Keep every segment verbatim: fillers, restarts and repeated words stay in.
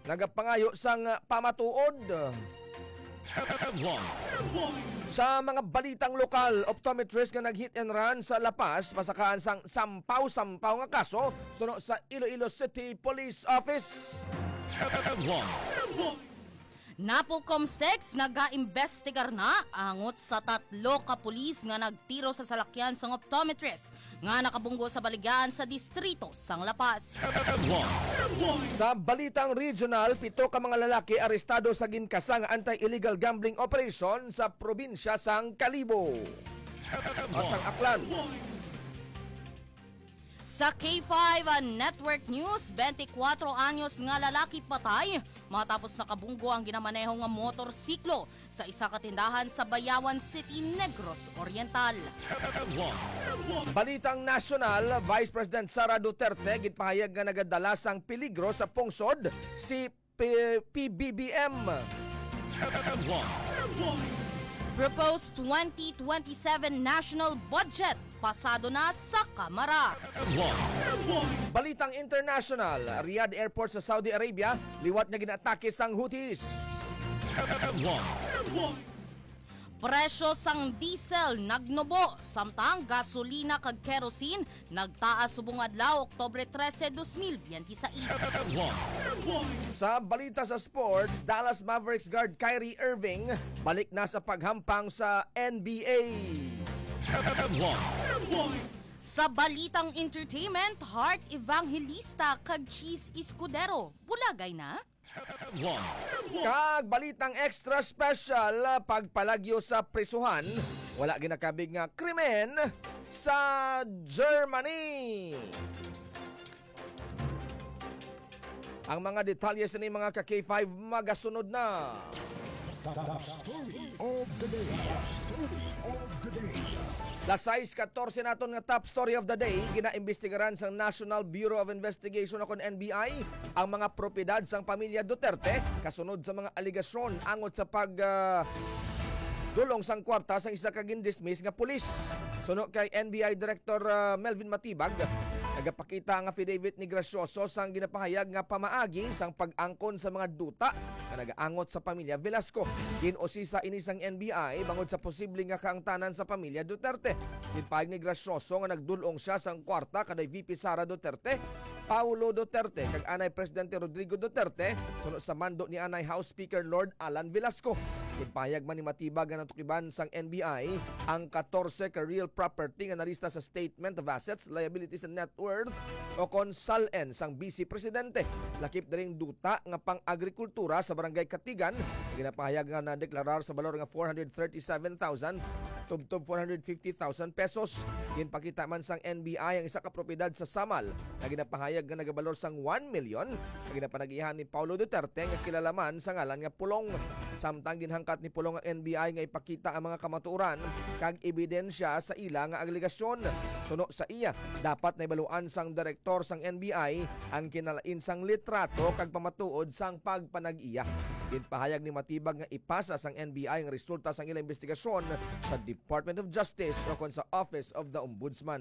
nagapangayo sang pamatuod. Sa mga balitang lokal, optometrist nga nag-hit and run sa Lapas pasakaan sang sampaw-sampaw nga kaso suno sa Iloilo City Police Office. Napolcom six naga-imbestigar na angot sa tatlo ka pulis nga nagtiro sa salakyan sang optometrist nga nakabunggo sa baligaan sa distrito sang Lapas. Sa balitang regional, pito ka mga lalaki arestado sa ginkasang anti-illegal gambling operation sa probinsya sang Kalibo. At sang Aklan. Sa K five Network News, twenty-four anyos nga lalaki patay matapos nakabunggo ang ginamaneho nga motorsiklo sa isa ka tindahan sa Bayawan City, Negros Oriental. Balitang nasyonal, Vice President Sara Duterte gitpahayag nga nagadala sang peligro sa pungsod si P- PBBM. Proposed twenty twenty-seven national budget pasado na sa Kamara. Balitang international, Riyadh Airport sa Saudi Arabia, liwat na ginatake sang Houthis. Presyo sang diesel nagnubo, samtang gasolina kag kerosene nagtaas subong adlaw Oktubre thirteen, twenty twenty-six. Sa balita sa sports, Dallas Mavericks guard Kyrie Irving balik na sa paghampang sa N B A. Sa balitang entertainment, Heart Evangelista kag Cheese Escudero bulagay na. Kag balitang extra special, pagpalagyo sa prisuhan, wala ginakabig nga krimen sa Germany. Ang mga detalye sa ni mga ka-K five magasunod na. Top story of the day. Top story of the day. Las sais fourteen naton nga top story of the day, ginaimbestigaran sang National Bureau of Investigation o N B I ang mga propiedad sang pamilya Duterte kasunod sa mga aligasyon angot sa pag uh, dulong sang kwarta sang isa ka gindismiss nga pulis. Suno kay N B I Director uh, Melvin Matibag, nagapakita ang affidavit ni Gracioso sang ginapahayag nga pamaagi sang pag-angkon sa mga duta nga nagaangot sa pamilya Velasco. Ginosisa ini sang N B I bangod sa posible nga kaangtanan sa pamilya Duterte. Gipahayag ni Gracioso nga nagdulong siya sang kwarta kaday V P Sara Duterte, Paulo Duterte kag anay Presidente Rodrigo Duterte sunod sa mando ni anay House Speaker Lord Alan Velasco. Gipahayag man ni Matibag nga natukiban sang N B I ang fourteen ka real property nga nalista sa Statement of Assets, Liabilities and Net Worth o kon S A L N sang Vice Presidente. Lakip na ring duta nga pang-agrikultura sa Barangay Katigan, ginapahayag nga na-deklarar sa balor nga four hundred thirty-seven thousand tubtob four hundred fifty thousand pesos. Ginpakita man sang N B I ang isa ka propiedad sa Samal na ginapahayag nga nagabalor sang one million na ginapanagihan ni Paulo Duterte nga kilalaman sa ngalan nga Pulong. Samtang ginhangkat ni Pulong ang N B I nga ipakita ang mga kamatuoran kag ebidensya sa ila nga aligasyon. Suno sa iya, dapat naibaluan sang direktor sang N B I ang kinalain sang litrato kag pamatuod sang pagpanag-iya. Ginpahayag ni Matibag nga ipasa sang N B I ang resulta sang ilang investigasyon sa Department of Justice o kon sa Office of the Ombudsman.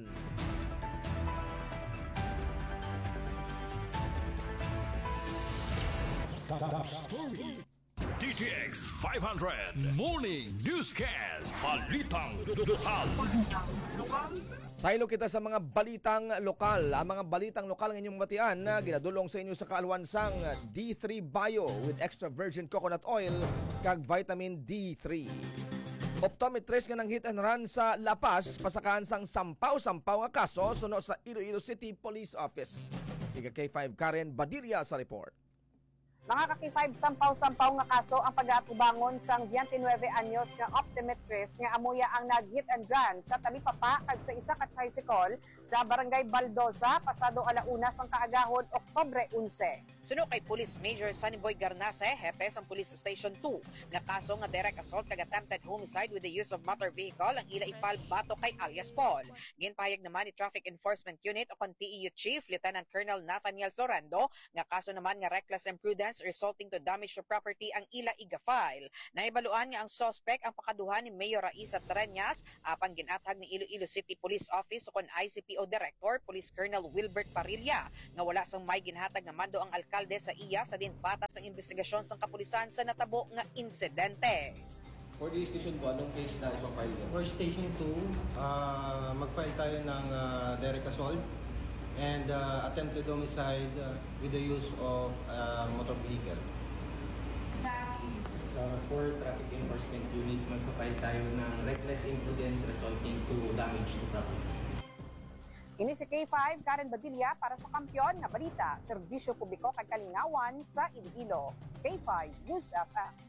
Top story. D T X five hundred Morning Newscast. Balitang lokal. Saylo kita sa mga balitang lokal. Ang mga balitang lokal ng inyong batian na ginadulong sa inyo sa kaalwansang D three Bio with extra virgin coconut oil kag vitamin D three. Optometrist nga nang hit and run sa Lapas pasakaan sang sampaw-sampaw nga kaso suno sa Iloilo City Police Office. Siga K five Karen Badilla sa report. Mga ka-K five, sampaw-sampaw nga kaso ang pag-atubangon sang twenty-nine anyos nga optometrist nga amuya ang nag-hit and run sa talipapa kag sa isa ka tricycle sa Barangay Baldosa pasado alauna sang kaagahon Oktubre eleven. Suno kay Police Major Sunnyboy Garnase, hepe sang Police Station two, nga kaso nga direct assault kag attempted homicide with the use of motor vehicle ang ila ipal bato kay alias Paul. Ginpahayag naman ni Traffic Enforcement Unit o T E U Chief Lieutenant Colonel Nathaniel Florendo nga kaso naman nga reckless imprudence offense resulting to damage to property ang ila iga-file. Naibaluan nga ang suspect ang pakaduhan ni Mayor Raisa Treñas apang ginatag ni Iloilo City Police Office kon I C P O Director Police Colonel Wilbert Parilla nga wala sang may ginhatag nga mando ang alkalde sa iya sa dinpatas ang investigasyon sang kapulisan sa natabo nga insidente. For the station po, anong case na ipafile niyo? For Station two, uh, mag-file tayo ng uh, direct assault and uh, attempted homicide uh, with the use of uh, motor vehicle. Sa Sa for Traffic Enforcement Unit, mag-file tayo ng reckless imprudence resulting to damage to property. Ini si K five, Karen Badilla para sa Kampiyon nga Balita, Serbisyo Publiko kag Kalingawan sa Iloilo. K five News F M.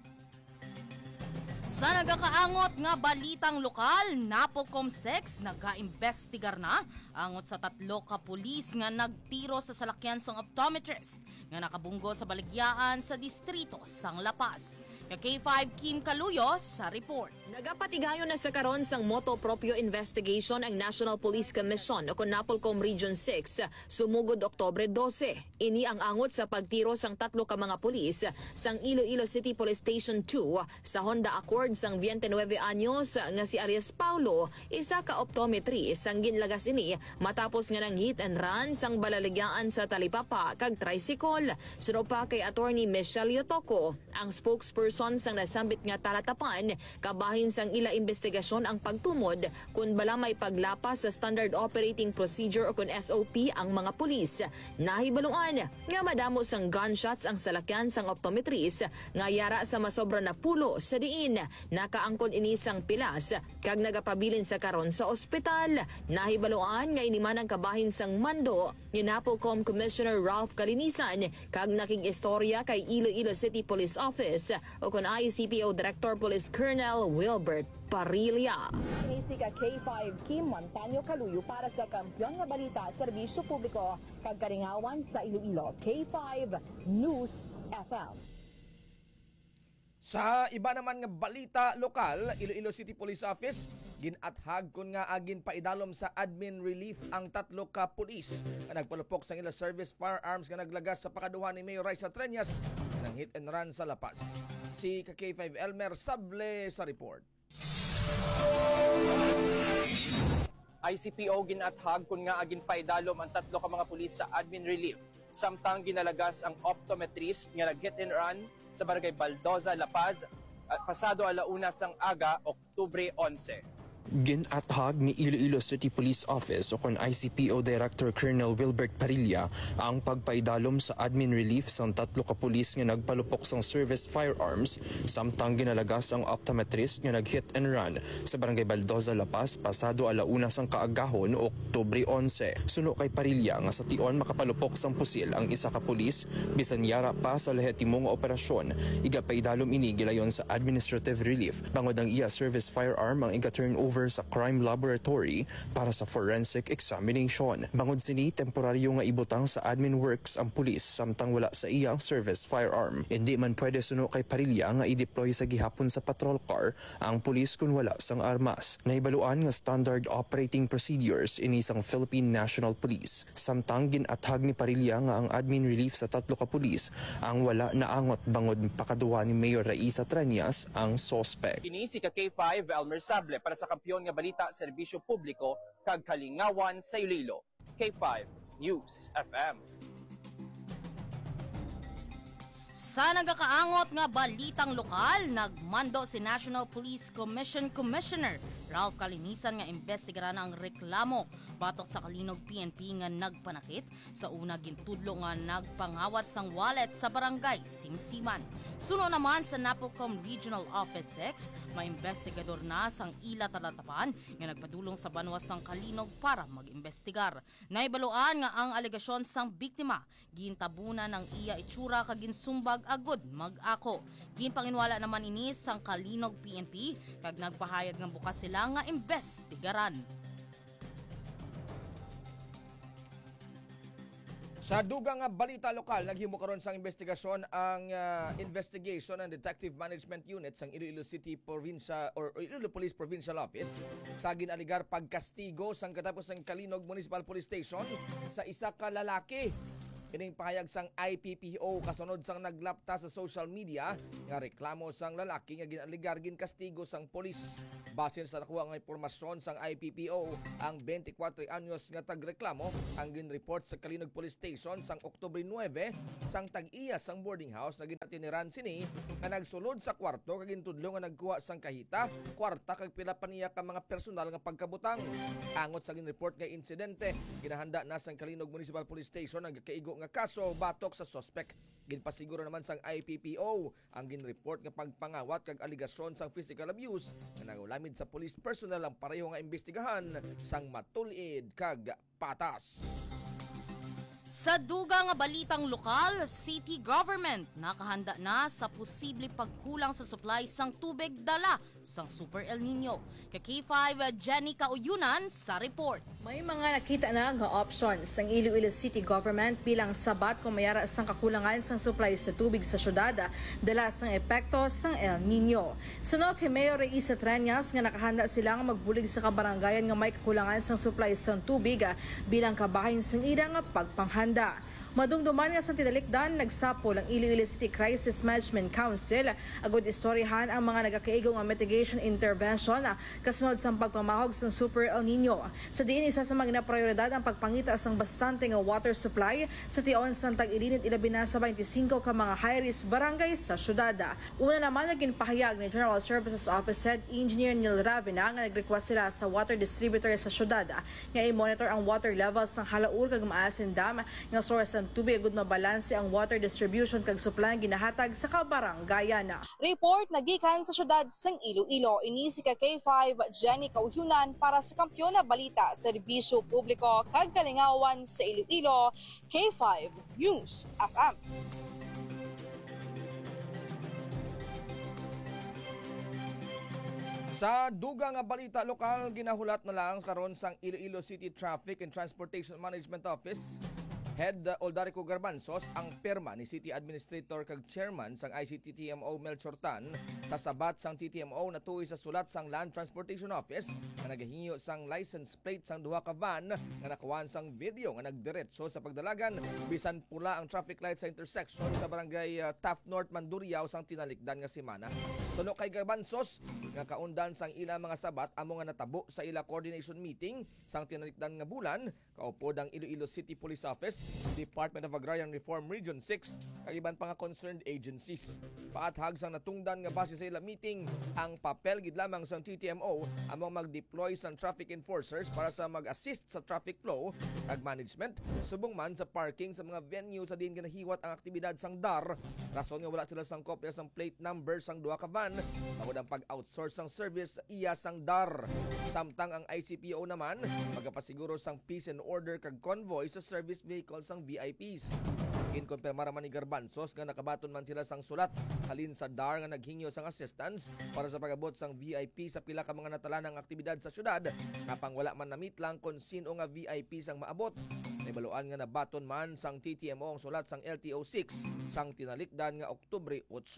Sa nagakaangot nga balitang lokal, Napolcom six nag-imbestigar na angot sa tatlo ka pulis nga nagtiro sa salakyan sang optometrist nga nakabunggo sa baligyaan sa distrito sang Lapas. Ka K five Kim Kaluyo sa report. Nagapatigayon na sa karon sang moto proprio investigation ang National Police Commission o Napolcom Region six sumugod Oktubre twelve. Ini ang angot sa pagtiro sang tatlo ka mga pulis sang Iloilo City Police Station two sa Honda Accord sang twenty-nine anyos nga si Arias Paulo, isa ka optometrist sang ginlagas ini matapos nga nang hit and run sang balaligyaan sa Talipapa kag tricycle. Suno pa kay Attorney Michelle Yotoco, ang spokesperson sang nasambit nga talatapan, kabahin sang ila investigasyon ang pagtumod kung bala may paglapas sa Standard Operating Procedure o kung S O P ang mga pulis. Nahibaluan nga madamo sang gunshots ang salakyan sang optometrist nga yara sa masobra na pulo sa diin. Nakaangkon ini sang pilas kag nagapabilin sa karon sa ospital. Nahibaluan nga iniman ang kabahin sang mando ni Napolcom Commissioner Ralph Kalinisan kag nakig-istorya kay Iloilo City Police Office o kung I C P O Director Police Colonel Wilbert Parilla. Inisika K five Kim Montaño Kaluyo para sa Kampiyon nga Balita, Serbisyo Publiko kag Kalingawan sa Iloilo. K five News F M. Sa iba naman nga balita lokal, Iloilo City Police Office ginathag kun nga agin paidalom sa admin relief ang tatlo ka pulis nga nagpalupok sa ila service firearms nga naglagas sa pakaduhan ni Mayor Raisa Treñas ng hit and run sa Lapas. Si K five Elmer Sable sa report. I C P O ginathag kun nga agin paidalom ang tatlo ka mga pulis sa admin relief samtang ginalagas ang optometrist nga nag-hit and run sa barangay Baldoza, La Paz, at pasado alauna sang aga, Oktubre eleven. Ginathag ni Iloilo City Police Office o kon I C P O Director Colonel Wilbert Parilla ang pagpaidalom sa admin relief sang tatlo ka pulis nga nagpalupok sang service firearms samtang ginalagas ang optometrist nga nag-hit and run sa barangay Baldoza, La Paz pasado alauna sang kaagahon Oktubre eleven. Suno kay Parilla nga sa tion makapalupok sang pusil ang isa ka pulis bisan yara pa sa lehitimong operasyon. Igapaidalom ini gilayon sa administrative relief bangod ang iya service firearm ang iga-turn over sa crime laboratory para sa forensic examination. Bangod sini, temporaryo nga ibutang sa admin works ang pulis samtang wala sa iyang service firearm. Hindi man pwede suno kay Parilla nga i-deploy sa gihapon sa patrol car ang pulis kung wala sang armas. Nahibaluan nga standard operating procedures ini sang Philippine National Police. Samtang ginathag ni Parilla nga ang admin relief sa tatlo ka pulis ang wala naangot bangod pakaduwa ni Mayor Raisa Treñas ang suspect. Kini si K five Elmer Sable para sa Kampiyon nga Balita, Serbisyo Publiko kag Kalingawan sa Iloilo. K five News F M. Sa nagakaangot nga balitang lokal, nagmando si National Police Commission Commissioner Ralph Kalinisan nga imbestigaran ang reklamo batok sa Kalinog P N P nga nagpanakit sa una gintudlo nga nagpangawat sang wallet sa barangay Simsiman. Suno naman sa Napolcom Regional Office six, may investigador na sang ila talatapan nga nagpadulong sa banwas sang Kalinog para mag-imbestigar. Naibaluan nga ang alegasyon sang biktima gintabunan ng iya itsura kag ginsumbag agud mag-ako. Ginpanginwala naman ini sang Kalinog P N P kag nagpahayag nga bukas sila nga imbestigaran. Sa dugang nga balita lokal, naghimo karon sang investigasyon ang uh, investigation ng Detective Management Unit sang Iloilo City Provincial or Iloilo Police Provincial Office sa ginaligar pagkastigo sang katapos ng Kalinog Municipal Police Station sa isa ka lalaki Ining pahayag sang I P P O kasunod sang naglapta sa social media nga reklamo sang lalaki nga ginaligar gin kastigo sang polis. Basin sa nakuha nga impormasyon sang I P P O, ang twenty-four anyos nga tagreklamo ang ginreport sa Kalinog Police Station sang Oktubre nine sang tag-iya sang boarding house na ginatiniran sini nga nagsulod sa kwarto kag gintudlo nga nagkuha sang kahita, kwarta kag pila pa niya ka mga personal nga pagkabutang. Angot sa ginreport nga insidente, ginahanda na sang Kalinog Municipal Police Station ang kaigo nga kaso batok sa suspect. Ginpasiguro naman sang I P P O ang ginreport nga pagpangawat kag aligasyon sang physical abuse nga nangulamid sa police personnel ang pareho nga imbestigahan sang matulid kag patas. Sa dugang nga balitang lokal, city government nakahanda na sa posible pagkulang sa supply sang tubig dala sang Super El Nino. Kay K five Jenny Kauyunan sa report. May mga nakita na nga options sang Iloilo City Government bilang sabat kung mayara sang kakulangan sang supply sa tubig sa syudad dala sang epekto sang El Nino. Suno kay Mayor Isa Treñas nga nakahanda sila nga magbulig sa kabarangayan nga may kakulangan sang supply sang tubig bilang kabahin sang ida nga pagpanghanda. Madumduman nga sa tinalikdan, nagsapol ang Iloilo City Crisis Management Council agud istoryahan ang mga nagakaigo nga mitigation intervention kasunod sa pagpamahog sa Super El Nino. Sa diin isa sa mga prioridad ang pagpangita sang bastante nga water supply sa tion sang tag-ilinit ilabi na sa twenty-five ka mga high-risk barangay sa syudad. Una naman naging pahayag ni General Services Office Head Engineer Neil Ravina nga nag-request sila sa water distributor sa syudad nga i-monitor ang water levels ng halaur kag maasin dam nga source ng tubig agud mabalanse ang water distribution kag supply ginahatag sa kabarangayan. Report nagikan sa syudad sang Iloilo. Ini si K five Jenny Kauyunan para sa Kampiyon na Balita, Serbisyo Publiko kag Kalingawan sa Iloilo, K five News F M. Sa dugang nga balita lokal, ginahulat na lang karon sang Iloilo City Traffic and Transportation Management Office Head uh, Oldarico Garbanzos ang perma ni City Administrator kag Chairman sang I C T T M O Melchor Tan sa sabat sang T T M O na tuoy sa sulat sang Land Transportation Office nga nagahinyo sang license plate sang duha ka van nga nakuhaan sang video nga nagdiretso sa pagdalagan bisan pula ang traffic light sa intersection sa barangay uh, Taft North Mandurriao sang tinalikdan nga semana. Tuno kay Garbanzos nga kaundan sang ila mga sabat amo nga natabo sa ila coordination meeting sang tinalikdan nga bulan kaupod ang Iloilo City Police Office, Department of Agrarian Reform Region six, kag iban pa nga concerned agencies. Paathag sang natungdan nga base sa ila meeting, ang papel gid lamang sang T T M O among mag-deploy sang traffic enforcers para sa mag-assist sa traffic flow kag management, subong man sa parking sa mga venue sa din ginahiwat ang aktibidad sang D A R. Rason nga wala sila sang kopya sang plate number sang duha ka van, tungod ang pag-outsource sang service iya sang D A R. Samtang ang I C P O naman magapasiguro sang peace and order kag convoy sa service vehicles sang V I Ps. Inkonfirma naman ni Garbanzos nga nakabaton man sila sang sulat halin sa D A R nga naghingyo sang assistance para sa pag-abot sang V I P sa pila ka mga natalanang aktibidad sa syudad, napang wala man namit lang kung sino nga V I P sang maabot. Nabaluan nga nabaton man sang T T M O ang sulat sang L T O six sang tinalikdan nga Oktubre eight.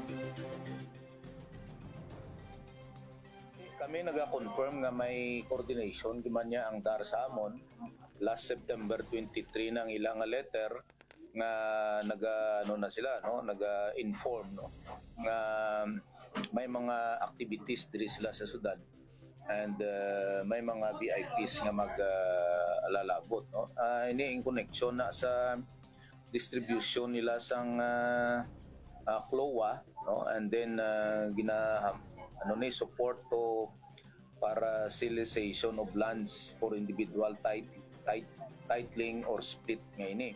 Kami naga-confirm nga may coordination giman niya ang D A R sa amon last September twenty-three nang ilang nga letter nga naga ano na sila no naga-inform no nga may mga activities diri sila sa syudad and uh, may mga V I Ps nga mag-alalabot uh, no uh, ini in connection na sa distribution nila sang uh, uh, C L O A no and then uh, gina ano ni support to para civilization of lands for individual tit- tit- titling or split nga ini.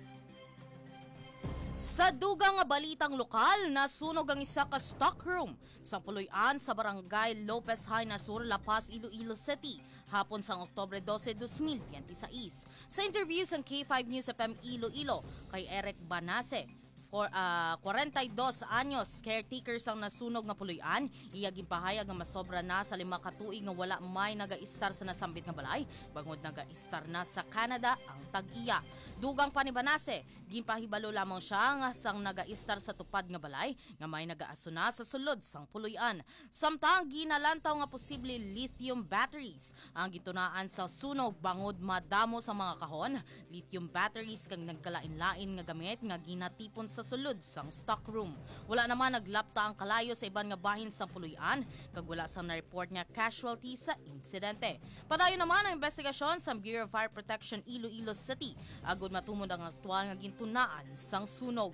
Sa dugang nga balitang lokal, nasunog ang isa ka stockroom sa Puloy-an sa barangay Lopez High na Sur, La Paz, Iloilo City, hapon sang Oktubre twelve, twenty twenty-six. Sa interview sa K five News F M Iloilo kay Eric Banase, for uh, forty-two anyos, caretaker sang nasunog nga Puloy-an, iya ginpahayag nga masobra na sa lima ka tuig nga wala may naga-istar sa nasambit nga balay, bangod naga-istar na sa Canada ang tag-iya. Dugang pa ni Banase, Ginpahibalo lamang siya nga sang nagaistar sa tupad nga balay nga may nagaasuna sa sulod sang puloy-an. Samtang ginalantaw nga posible lithium batteries ang gitunaan sa sunog bangod madamo sa mga kahon. Lithium batteries kang nagkalain-lain nga gamit nga ginatipon sa sulod sang stockroom. Wala naman naglapta ang kalayo sa iban nga bahin sa puloy-an kag wala sang na-report nga casualty sa insidente. Padayon naman ang investigasyon sa Bureau of Fire Protection Iloilo City agud matumod ang aktual nga gintunaan sang sunog.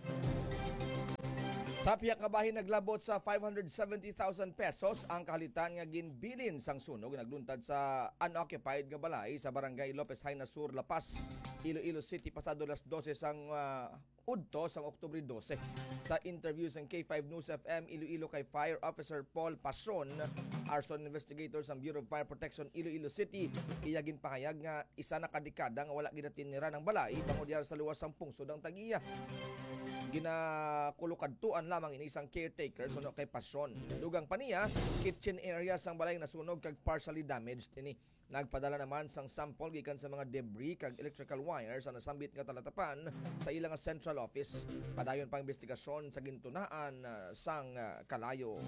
Sa piyak nga bahin naglabot sa five hundred seventy thousand pesos ang kahalitan nga ginbilin sang sunog nagluntad sa unoccupied nga balay sa barangay Lopez Haina Sur, La Paz, Iloilo City pasado las dose sang uh, udto sang Oktubre dose. Sa interview sa K five News F M Iloilo kay Fire Officer Paul Pasion, arson investigator sa Bureau of Fire Protection Iloilo City, iya ginpahayag nga isa na kadekada nga wala ginatinira ng balay bangod yara sa luwas sang pungsod ang Tagiya. Ginakulukadtuan lamang ini isang caretaker suno kay Pasion. Dugang pa niya, kitchen area sang balay nasunog kag partially damaged ini. Nagpadala naman sang sample gikan sa mga debris kag electrical wires sa nasambit nga talatapan sa ilang central office. Padayon pang investigasyon sa gintunaan uh, sang uh, kalayo.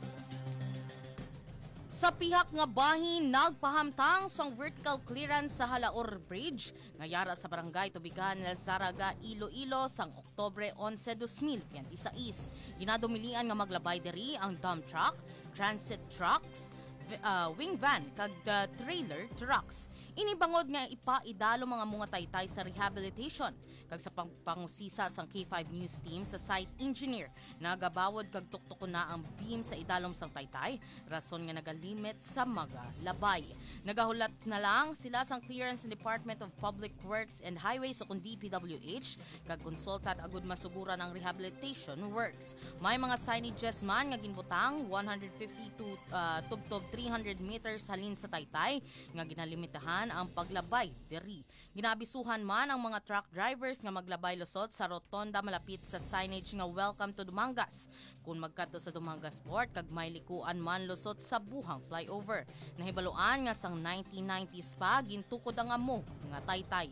Sa pihak nga bahin, nagpahamtang sang vertical clearance sa Halaor Bridge ngayara sa barangay Tubigan, Zaraga, Iloilo sang Oktubre eleven, twenty twenty-six. Ginadumilian nga maglabay diri ang dump truck, transit trucks, uh, wing van kag uh, trailer trucks. Inibangod nga ipaidalo mga mga taytay sa rehabilitation kag sa pangusisa sang K five News team sa site engineer nagabawod kag tuktok na ang beam sa idalom sang taytay rason nga nagalimit sa mga labay. Nagahulat na lang sila sang clearance ng Department of Public Works and Highways o kung D P W H kag konsultat agud masuguran ang rehabilitation works. May mga signages man nga ginbutang one hundred fifty to uh, tubtob three hundred meters halin sa taytay nga ginalimitahan ang paglabay diri. Ginabisuhan man ang mga truck drivers nga maglabay lusot sa rotonda malapit sa signage nga welcome to Dumangas. Kung magkadto sa Dumangas Port kag may likuan man lusot sa buhang flyover. Nahibaluan nga sang nineteen nineties pa gintukod ang amo nga taytay.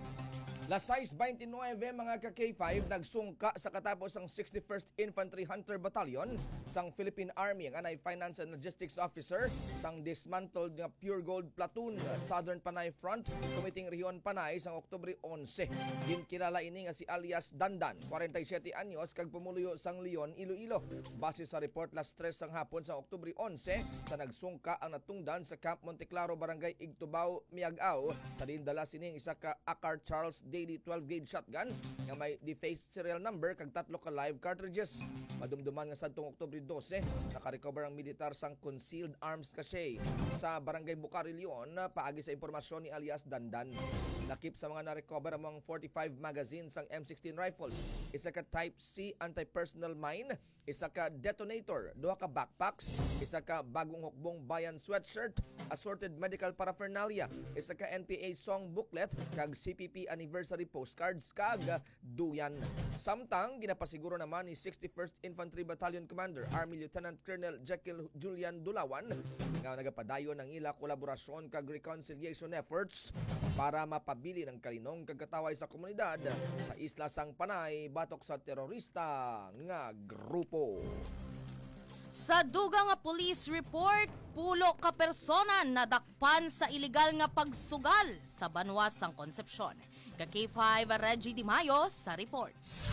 Las six twenty-nine mga ka-K five nagsungka sa katapos ang sixty-first Infantry Hunter Battalion sang Philippine Army ang anay Finance and Logistics Officer sang dismantled nga Pure Gold Platoon Southern Panay Front Committing Rion Panay sang Oktubre eleven. Ginkilala ini nga si alias Dandan, forty-seven anyos kag pumuluyo sang Leon, Iloilo. Base sa report las tres sang hapon sa Oktubre eleven sa nagsungka ang natungdan sa Camp Monteclaro Barangay Igtubao, Miagao sa dindala sining isa ka Akar Charles Daily twelve gauge shotgun nga may defaced serial number kag tatlo ka live cartridges. Madumduman nga sadtong Oktubre twelve, nakarecover ang militar sang concealed arms cache sa Barangay Bukari, Leon paagi sa impormasyon ni alias Dandan. Nakip sa mga na-recover among forty-five magazines sang M sixteen rifles, isa ka Type C anti-personnel mine, isa ka detonator, duha ka backpacks, isa ka bagong hukbong bayan sweatshirt, assorted medical paraphernalia, isa ka N P A song booklet, kag C P P anniversary postcards, kag duyan. Samtang ginapasiguro naman ni sixty-first Infantry Battalion Commander Army Lieutenant Colonel Jekyll Julian Dulawan nga nagapadayon ng ila kolaborasyon kag reconciliation efforts para mapabili ng kalinong kagkataway sa komunidad sa isla sang Panay batok sa terorista nga grupo. Sa duga nga police report, pulo ka persona nadakpan sa ilegal nga pagsugal sa Banwas sang Concepcion. Ka-K five Reggie Di Mayo sa report.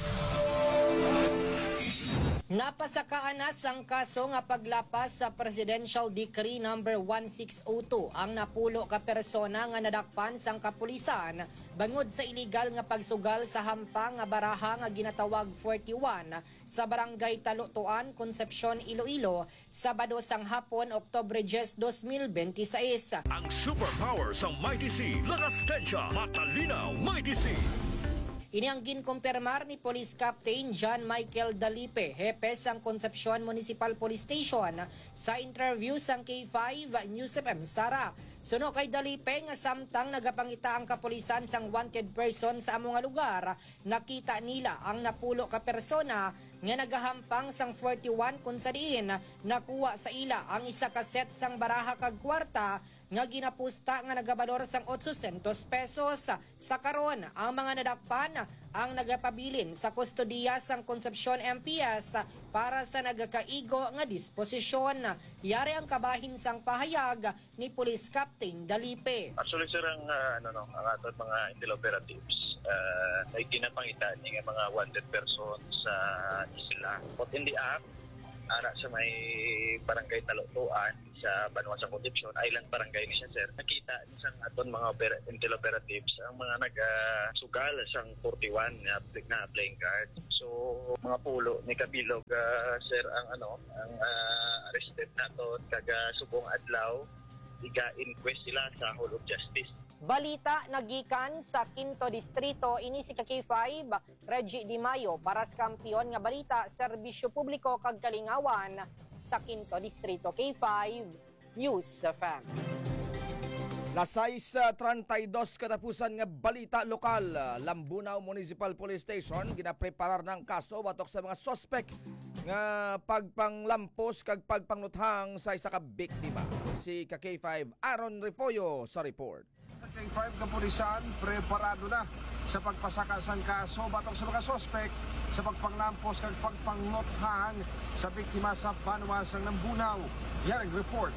Napasakaan na sang kaso nga paglapas sa Presidential Decree number sixteen oh two ang napulo ka persona nga nadakpan sang kapulisan bangod sa illegal nga pagsugal sa hampang nga baraha nga ginatawag forty-one sa Barangay Talutuan, Concepcion, Iloilo, Sabado sang hapon, Oktubre ten, twenty twenty-six. Ang superpower sa Mighty C, Lagastensya, matalinaw Mighty C. Ini ang ginkumpirmar ni Police Captain John Michael Dalipe, hepe sang Concepcion Municipal Police Station, sa interview sang K five News F M Sara. Suno kay Dalipe nga samtang nagapangita ang kapulisan sang wanted person sa among lugar, nakita nila ang napulo ka persona nga nagahampang sang forty-one kung sa diin nakuha sa ila ang isa ka set sang baraha kag kwarta nga ginapusta nga nagabalor sang eight hundred pesos. Sa karon, ang mga nadakpan ang nagapabilin sa kustodiya sang Concepcion M P S para sa nagakaigo nga disposisyon. Yari ang kabahin sang pahayag ni Police Captain Dalipe. Actually sir, ang, uh, ano, no, ang ato mga intel operatives uh, ay ginapangitan ng mga wanted persons sa isla. But in the act, ara sa may barangay Talutuan sa Banwa sa Concepcion, Island Barangay ni siya sir. Nakita isang aton mga opera, intel operatives ang mga nagasugal uh, sang forty-one na, na playing card. So mga pulo ni kabilog uh, sir ang ano ang uh, arrested nato kaga subong adlaw iga-inquest sila sa Hall of Justice. Balita nagikan sa Quinto Distrito, ini si K five, Reggie Di Mayo, para sa kampiyon nga balita, serbisyo publiko kag kalingawan sa Quinto Distrito. K five, News F M. Lasay sa thirty-two katapusan nga balita lokal, Lambunaw Municipal Police Station ginapreparar ng kaso batok sa mga sospek nga pagpanglampos kag pagpangnuthang sa isa ka biktima. Si K five Aaron Refollo sa report. K five kapulisan preparado na sa pagpasaka sang kaso batok sa mga sospek sa pagpanglampos kag pagpangnothan sa biktima sa Banwa sang Lambunaw. Yan ang report.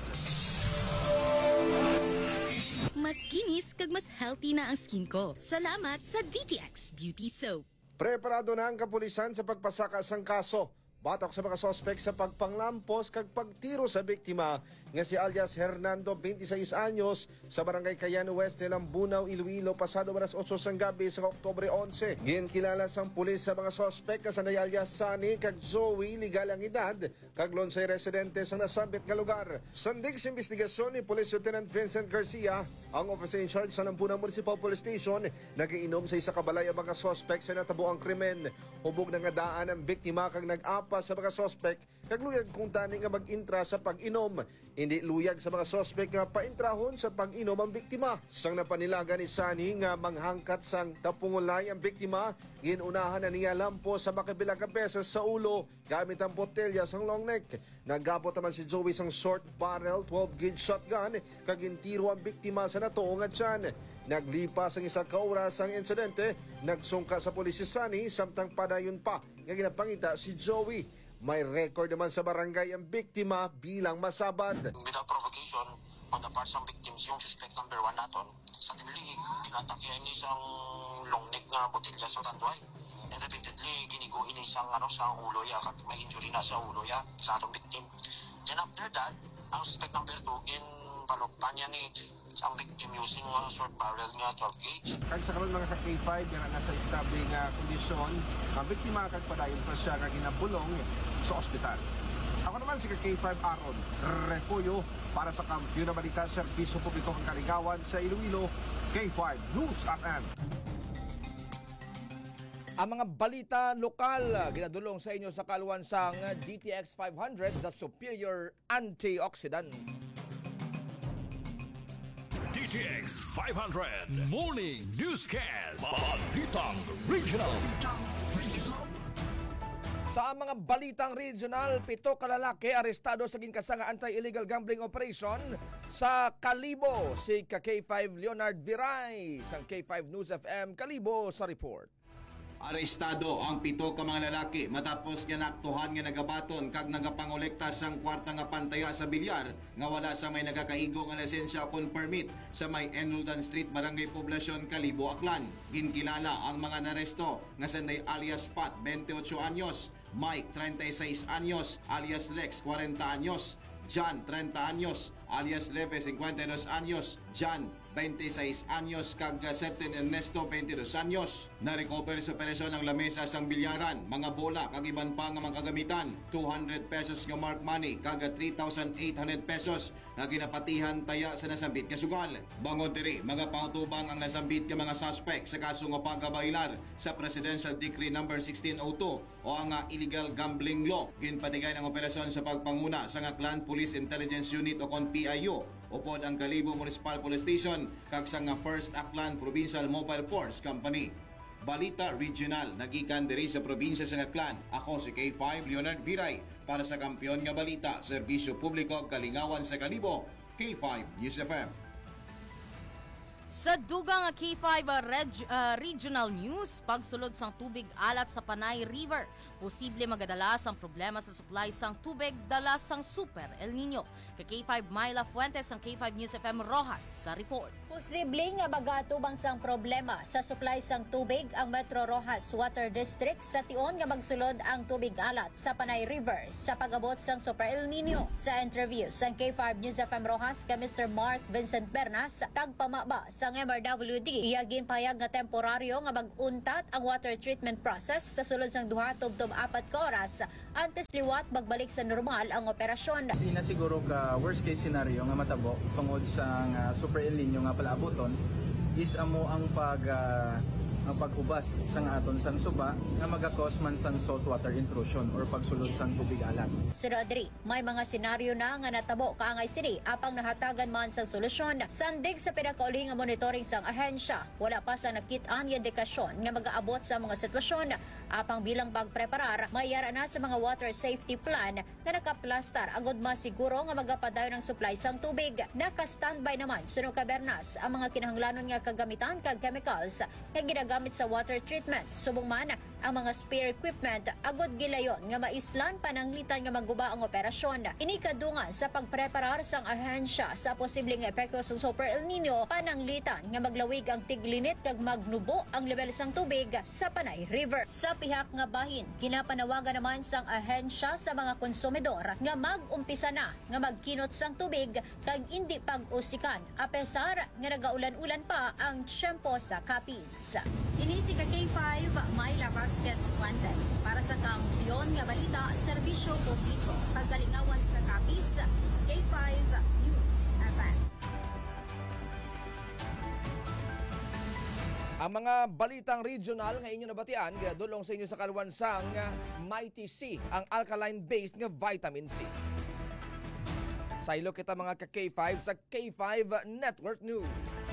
Mas kinis kag mas healthy na ang skin ko. Salamat sa D T X Beauty Soap. Preparado na ang kapulisan sa pagpasaka sang kaso batok sa mga sospek sa pagpanglampos kag pagtiro sa biktima nga si alias Hernando, twenty-six anyos, sa barangay Cayano West, Lambunaw, Iloilo, pasado alas otso sang gabi sa Oktubre eleven. Ginkilala sang pulis sa mga sospek nga sanay alias Sunny kag Zoe, legal ang edad, kag lonsay residente sa nasabit nga lugar. Sandig sa investigasyon ni Police Lieutenant Vincent Garcia, ang officer in charge sa Lambunaw Municipal Police Station, nagiinom sa isa ka balay ang mga sospek sa natabuang krimen. Hubog na nga daan ang biktima kag nag-apa sa mga sospek kag luyag kung tani nga mag-intra sa pag-inom. Hindi luyag sa mga sospek nga paintrahon sa pag-inom ang biktima. Sang napanilaga ni Sunny nga manghangkat sang tapungulay ang biktima, ginunahan na niya lampo sa makabilang ka beses sa ulo gamit ang botelya sang long neck. Nagabot naman si Joey sang short barrel twelve gauge shotgun kag intiro ang biktima sa natuong at tiyan. Naglipas ang isang kaoras ang insidente, nagsungka sa pulis si Sunny samtang padayon pa nga ginapangita si Joey. May record naman sa barangay ang biktima bilang masabad. Without provocation, on the parts ng victims, yung suspect number one naton, suddenly, tinatakyan niya isang long neck na botilya sa tatuay. And repeatedly, giniguin niya isang ano, sa ulo ya, may injury na sa ulo ya, sa atong victim. Then after that, ang suspect number two, ginpalokpan niya ni ang victim using uh, short barrel nga twelve gauge. Kag sa karon mga ka K five nga nasa estable nga kondisyon, ang biktima kag padayon pa siya kag ginabulong sa ospital. Ako naman si K five Aaron Refollo para sa kampiyon na balita, serbisyo publiko kang Kalingawan sa Iloilo. K five News F M. Ang mga balita lokal ginadulong sa inyo sa kalwansang D T X five hundred, the superior antioxidant. D T X five hundred Morning Newscast. Balitang Regional. Sa mga balitang regional, pito ka lalaki arestado sa ginkasa nga anti-illegal gambling operation sa Kalibo. Si K five Leonard Viray sa K five News F M Kalibo sa report. Arestado ang pito ka mga lalaki matapos nga naktuhan nga nagabaton kag nagapangolekta sang kwarta nga pantaya sa bilyar nga wala sa may nagakaigo nga lisensya kon permit sa may Enoldan Street, Barangay Poblacion, Kalibo, Aklan. Ginkilala ang mga naresto nga sanay alias Pat, twenty-eight anyos, Mike, thirty-six anyos, alias Lex, forty anyos, John, thirty anyos, alias Leve, fifty-two anyos, John, twenty-six anyos, kag Certain Ernesto, twenty-two anyos. Na-recover sa operasyon ng lamesa sang bilyaran, mga bola, kag iban pa nga mga kagamitan, two hundred pesos nga mark money, kag three thousand eight hundred pesos na ginapatihan taya sa nasambit nga sugal. Bangon diri, mga pangutubang ang nasambit nga mga suspect sa kaso nga pagkabailar sa Presidential Decree number sixteen oh two o ang uh, illegal gambling law. Ginpatigay ng operasyon sa pagpanguna sa Aklan Police Intelligence Unit o kon P I U upod ang Kalibo Municipal Police Station kag sa nga First Aklan Provincial Mobile Force Company. Balita Regional, nagikan diri sa probinsya sa Aklan. Ako si K five Leonard Viray para sa kampiyon nga balita, serbisyo publiko Kalingawan sa Kalibo, K five News F M. Sa dugang K five reg- uh, Regional News, pagsulod sang tubig alat sa Panay River. Posible magadalas ang problema sa supply sang tubig dala sang Super El Nino. Kay K five Myla Fuentes ang K five News F M Rojas sa report. Posible nga magatubang sang problema sa supply sang tubig ang Metro Rojas Water District sa tion nga magsulod ang tubig alat sa Panay River sa pag-abot sang Super El Nino. Sa interview sang K five News F M Rojas kay Mister Mark Vincent Bernas, tagpamaba sang M R W D, iyagin payag nga temporaryo nga mag-untat ang water treatment process sa sulod sang duha tubtob apat ka oras antes liwat magbalik sa normal ang operasyon. Hindi na siguro ka worst case scenario nga matabo tungod sa uh, Super El Nino nga palaaboton is amo ang pag uh, ang pag-ubas sang aton sang suba nga maga-cause man sang saltwater intrusion or pagsulod sang tubig alat. Si Rodri, may mga senaryo na nga natabo kaangay sini apang nahatagan man sang solusyon. Sandig sa pinakauli nga monitoring sang ahensya, wala pa sa nakit-an indikasyon nga mag-aabot sa mga sitwasyon. Apang bilang pagpreparar, mayara na sa mga water safety plan nga nakaplastar ang gudma siguro nga magapadayon ng supply sang tubig. Naka-standby naman suno ka Bernas ang mga kinahanglanon nga kagamitan kag chemicals nga ginagamit sa water treatment. Subong man ang mga spare equipment agod gilayon nga maislan pananglitan nga magguba ang operasyon. Inikadungan sa pagpreparar sang ahensya sa posibleng epekto sa Super El Nino, pananglitan nga maglawig ang tiglinit kag magnubo ang level sang tubig sa Panay River. Sa pihak nga bahin, ginapanawagan naman sang ahensya sa mga konsumidor nga mag-umpisa na nga magkinot sang tubig kag hindi pag-usikan apesar nga nagaulan-ulan pa ang tiyempo sa Capiz. Ini si K five Myla Vasquez Fuentes para sa Kampiyon nga Balita, Serbisyo Publiko, Pagkalingawan sa Capiz, K five News F M. Ang mga balitang regional nga inyo nabatian, dulong sa inyo sa kalwansang Mighty C, ang alkaline-based nga vitamin C. Sa ilo kita mga ka-K five sa K five Network News.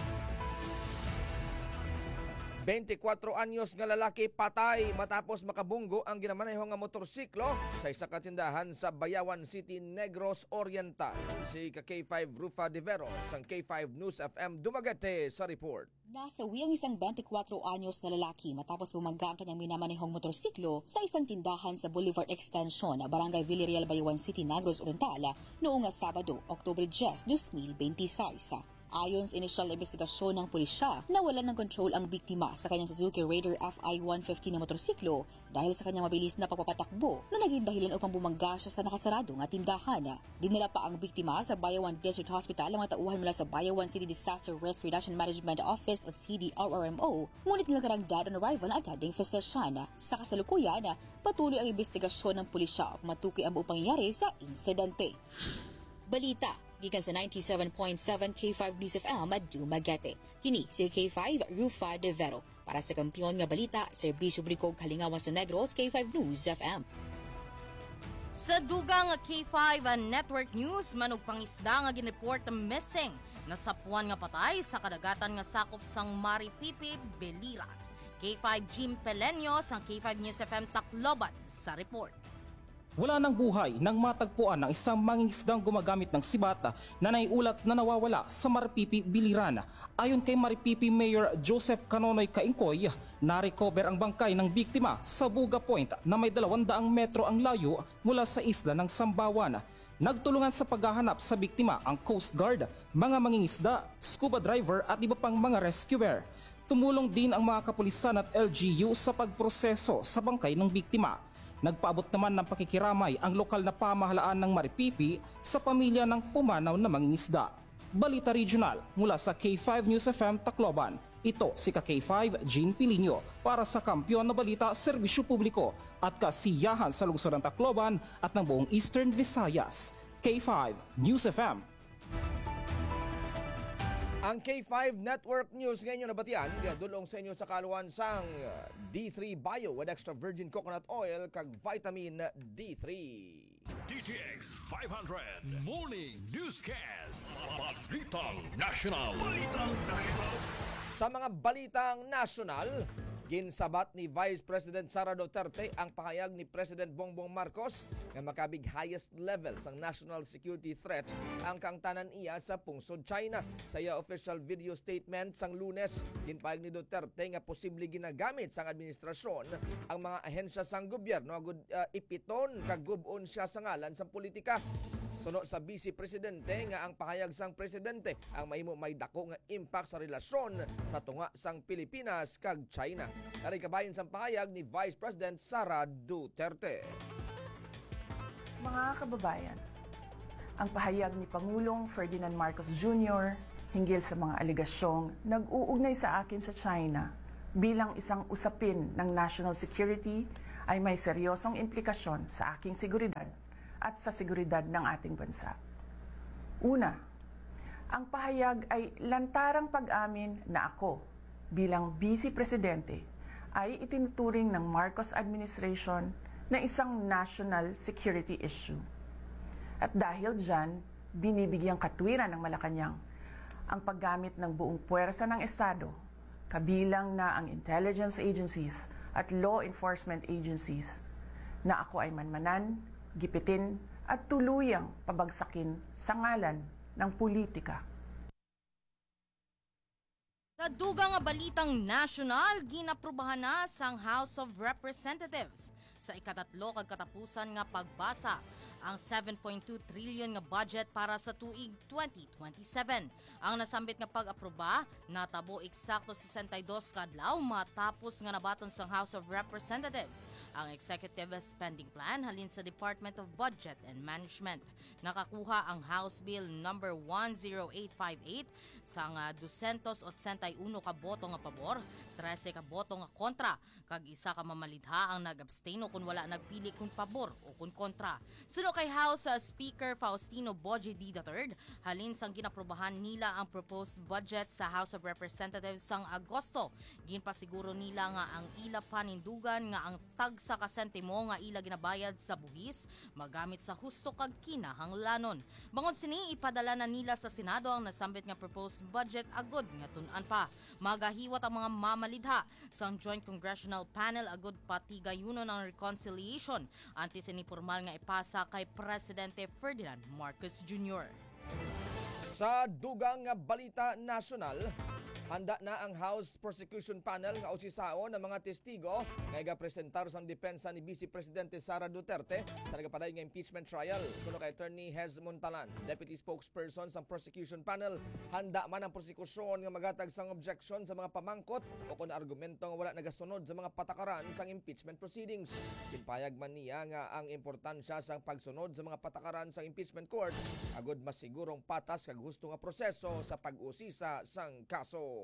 twenty-four anyos nga lalaki patay matapos makabunggo ang ginamanehong nga motorsiklo sa isa ka tindahan sa Bayawan City, Negros Oriental. Si ka K five Rufa Devero sang K five News F M Dumaguete sa report. Nasawi ang isang twenty-four anyos na lalaki matapos bumangga ang kanyang minamanehong motorsiklo sa isang tindahan sa Boulevard Extension, Barangay Villarreal, Bayawan City, Negros Oriental noong Sabado, Oktubre ten, twenty twenty-six. Ayon sa inisyal na investigasyon ng pulisya, nawalan ng kontrol ang biktima sa kanyang Suzuki Raider F I one fifty na motorsiklo dahil sa kanyang mabilis na pagpapatakbo na naging dahilan upang bumangga siya sa nakasarado nga tindahan. Dinala pa ang biktima sa Bayawan District Hospital ang mga tauhan mula sa Bayawan City Disaster Risk Reduction Management Office o C D R R M O, ngunit nilagarang dead on arrival ang attending physician. Sa kasalukuyan, patuloy ang investigasyon ng pulisya upang matukoy ang buong pangyayari sa insidente. Balita gikan sa ninety-seven point seven K five News F M at Dumaguete. Kini si K five Rufa Devero para sa Kampiyon nga Balita, Serbisyo Publiko Kalingawan sa Negros, K five News F M. Sa dugang K five Network News, manug pangisda nga ginreport na missing na sapuan nga patay sa kadagatan nga sakop sang Maripipi, Beliran. K five Jim Pelenyo sang K five News F M Tacloban sa report. Wala ng buhay nang matagpuan ng isang mangingisdang gumagamit ng sibata na naiulat na nawawala sa Maripipi, Biliran. Ayon kay Maripipi Mayor Joseph Canonoy Caingcoy, na-recover ang bangkay ng biktima sa Buga Point na may dalawang daang metro ang layo mula sa isla ng Sambawan. Nagtulungan sa paghahanap sa biktima ang Coast Guard, mga mangingisda, scuba driver at iba pang mga rescuer. Tumulong din ang mga kapulisan at L G U sa pagproseso sa bangkay ng biktima. Nagpaabot naman ng pakikiramay ang lokal na pamahalaan ng Maripipi sa pamilya ng pumanaw na mangingisda. Balita Regional mula sa K five News F M Tacloban. Ito si ka K five Jean Pilinyo para sa Kampiyon na Balita, Serbisyo Publiko at kasiyahan sa lungsod ng Tacloban at ng buong Eastern Visayas. K five News F M. Ang K five Network News ngayon nabatian, dulong sa inyo sa kaluan sang D three Bio with extra virgin coconut oil kag vitamin D three. D T X five hundred Morning Newscast. Balitang National. Balitang National. Sa mga balitang national, Ginsabat ni Vice President Sara Duterte ang pahayag ni President Bongbong Marcos nga makabig highest level sang national security threat ang kangtanan iya sa pungsod China. Sa iya official video statement sang Lunes, ginpahayag ni Duterte nga posible ginagamit sang administrasyon ang mga ahensya sang gobyerno agud uh, ipiton kag gub-on siya sa ngalan sa politika. Suno sa Vice Presidente nga ang pahayag sang presidente ang mahimo may dako nga impact sa relasyon sa tunga sang Pilipinas kag China. Kari kabayin sang pahayag ni Vice President Sara Duterte. Mga kababayan, ang pahayag ni Pangulong Ferdinand Marcos Junior hinggil sa mga aligasyong nag-uugnay sa akin sa China bilang isang usapin ng national security ay may seryosong implikasyon sa aking seguridad at sa seguridad ng ating bansa. Una, ang pahayag ay lantarang pag-amin na ako bilang Vice Presidente ay itinuturing ng Marcos administration na isang national security issue. At dahil dyan, binibigyang katwiran ng Malacanang ang paggamit ng buong puwersa ng Estado, kabilang na ang intelligence agencies at law enforcement agencies, na ako ay manmanan, gipitin at tuluyang pabagsakin sa ngalan ng politika. Sa dugang nga balitang nasyonal, ginaprubahan na sang House of Representatives sa ikatatlo kag katapusan nga pagbasa ang seven point two trillion nga budget para sa tuig twenty twenty-seven. Ang nasambit nga pag-aproba natabo eksakto sixty-two kadlaw matapos nga nabaton sang House of Representatives ang Executive Spending Plan halin sa Department of Budget and Management. Nakakuha ang House Bill number one oh eight five eight sang two hundred eighty-one ka boto nga pabor, thirteen ka boto nga kontra, kag isa ka mamalidha ang nag-abstain o kung wala nagpili kung pabor o kung kontra. Suno kay House uh, Speaker Faustino Boje D. the third, halin sang ginaprobahan nila ang proposed budget sa House of Representatives sang Agosto. Ginpasiguro nila nga ang ila panindugan nga ang tag sa kasentimo nga ila ginabayad sa buhis magamit sa husto kag kinahanglanon. Bangod sini ipadala na nila sa Senado ang nasambit nga proposed budget agud nga tun-an pa. Magahiwat ang mga mamalidha sang Joint Congressional Panel agud pati gayunon ang reconciliation antes ini formal nga ipasa kay Presidente Ferdinand Marcos Junior Sa dugang nga balita nasyonal, handa na ang House Prosecution Panel nga usisao ng mga testigo nga igapresentar sa depensa ni Vice Presidente Sara Duterte sa nagapaday nga impeachment trial. Suno kay Attorney Hez Montalan, Deputy Spokesperson sa Prosecution Panel, handa man ang prosekusyon nga magatag sang objection sa mga pamangkot o kung argumento nga wala nagasunod sa mga patakaran sang impeachment proceedings. Pinpayag man niya nga ang importansya sang pagsunod sa mga patakaran sang impeachment court agud masigurong patas kag husto nga proseso sa pag-usisa sang kaso.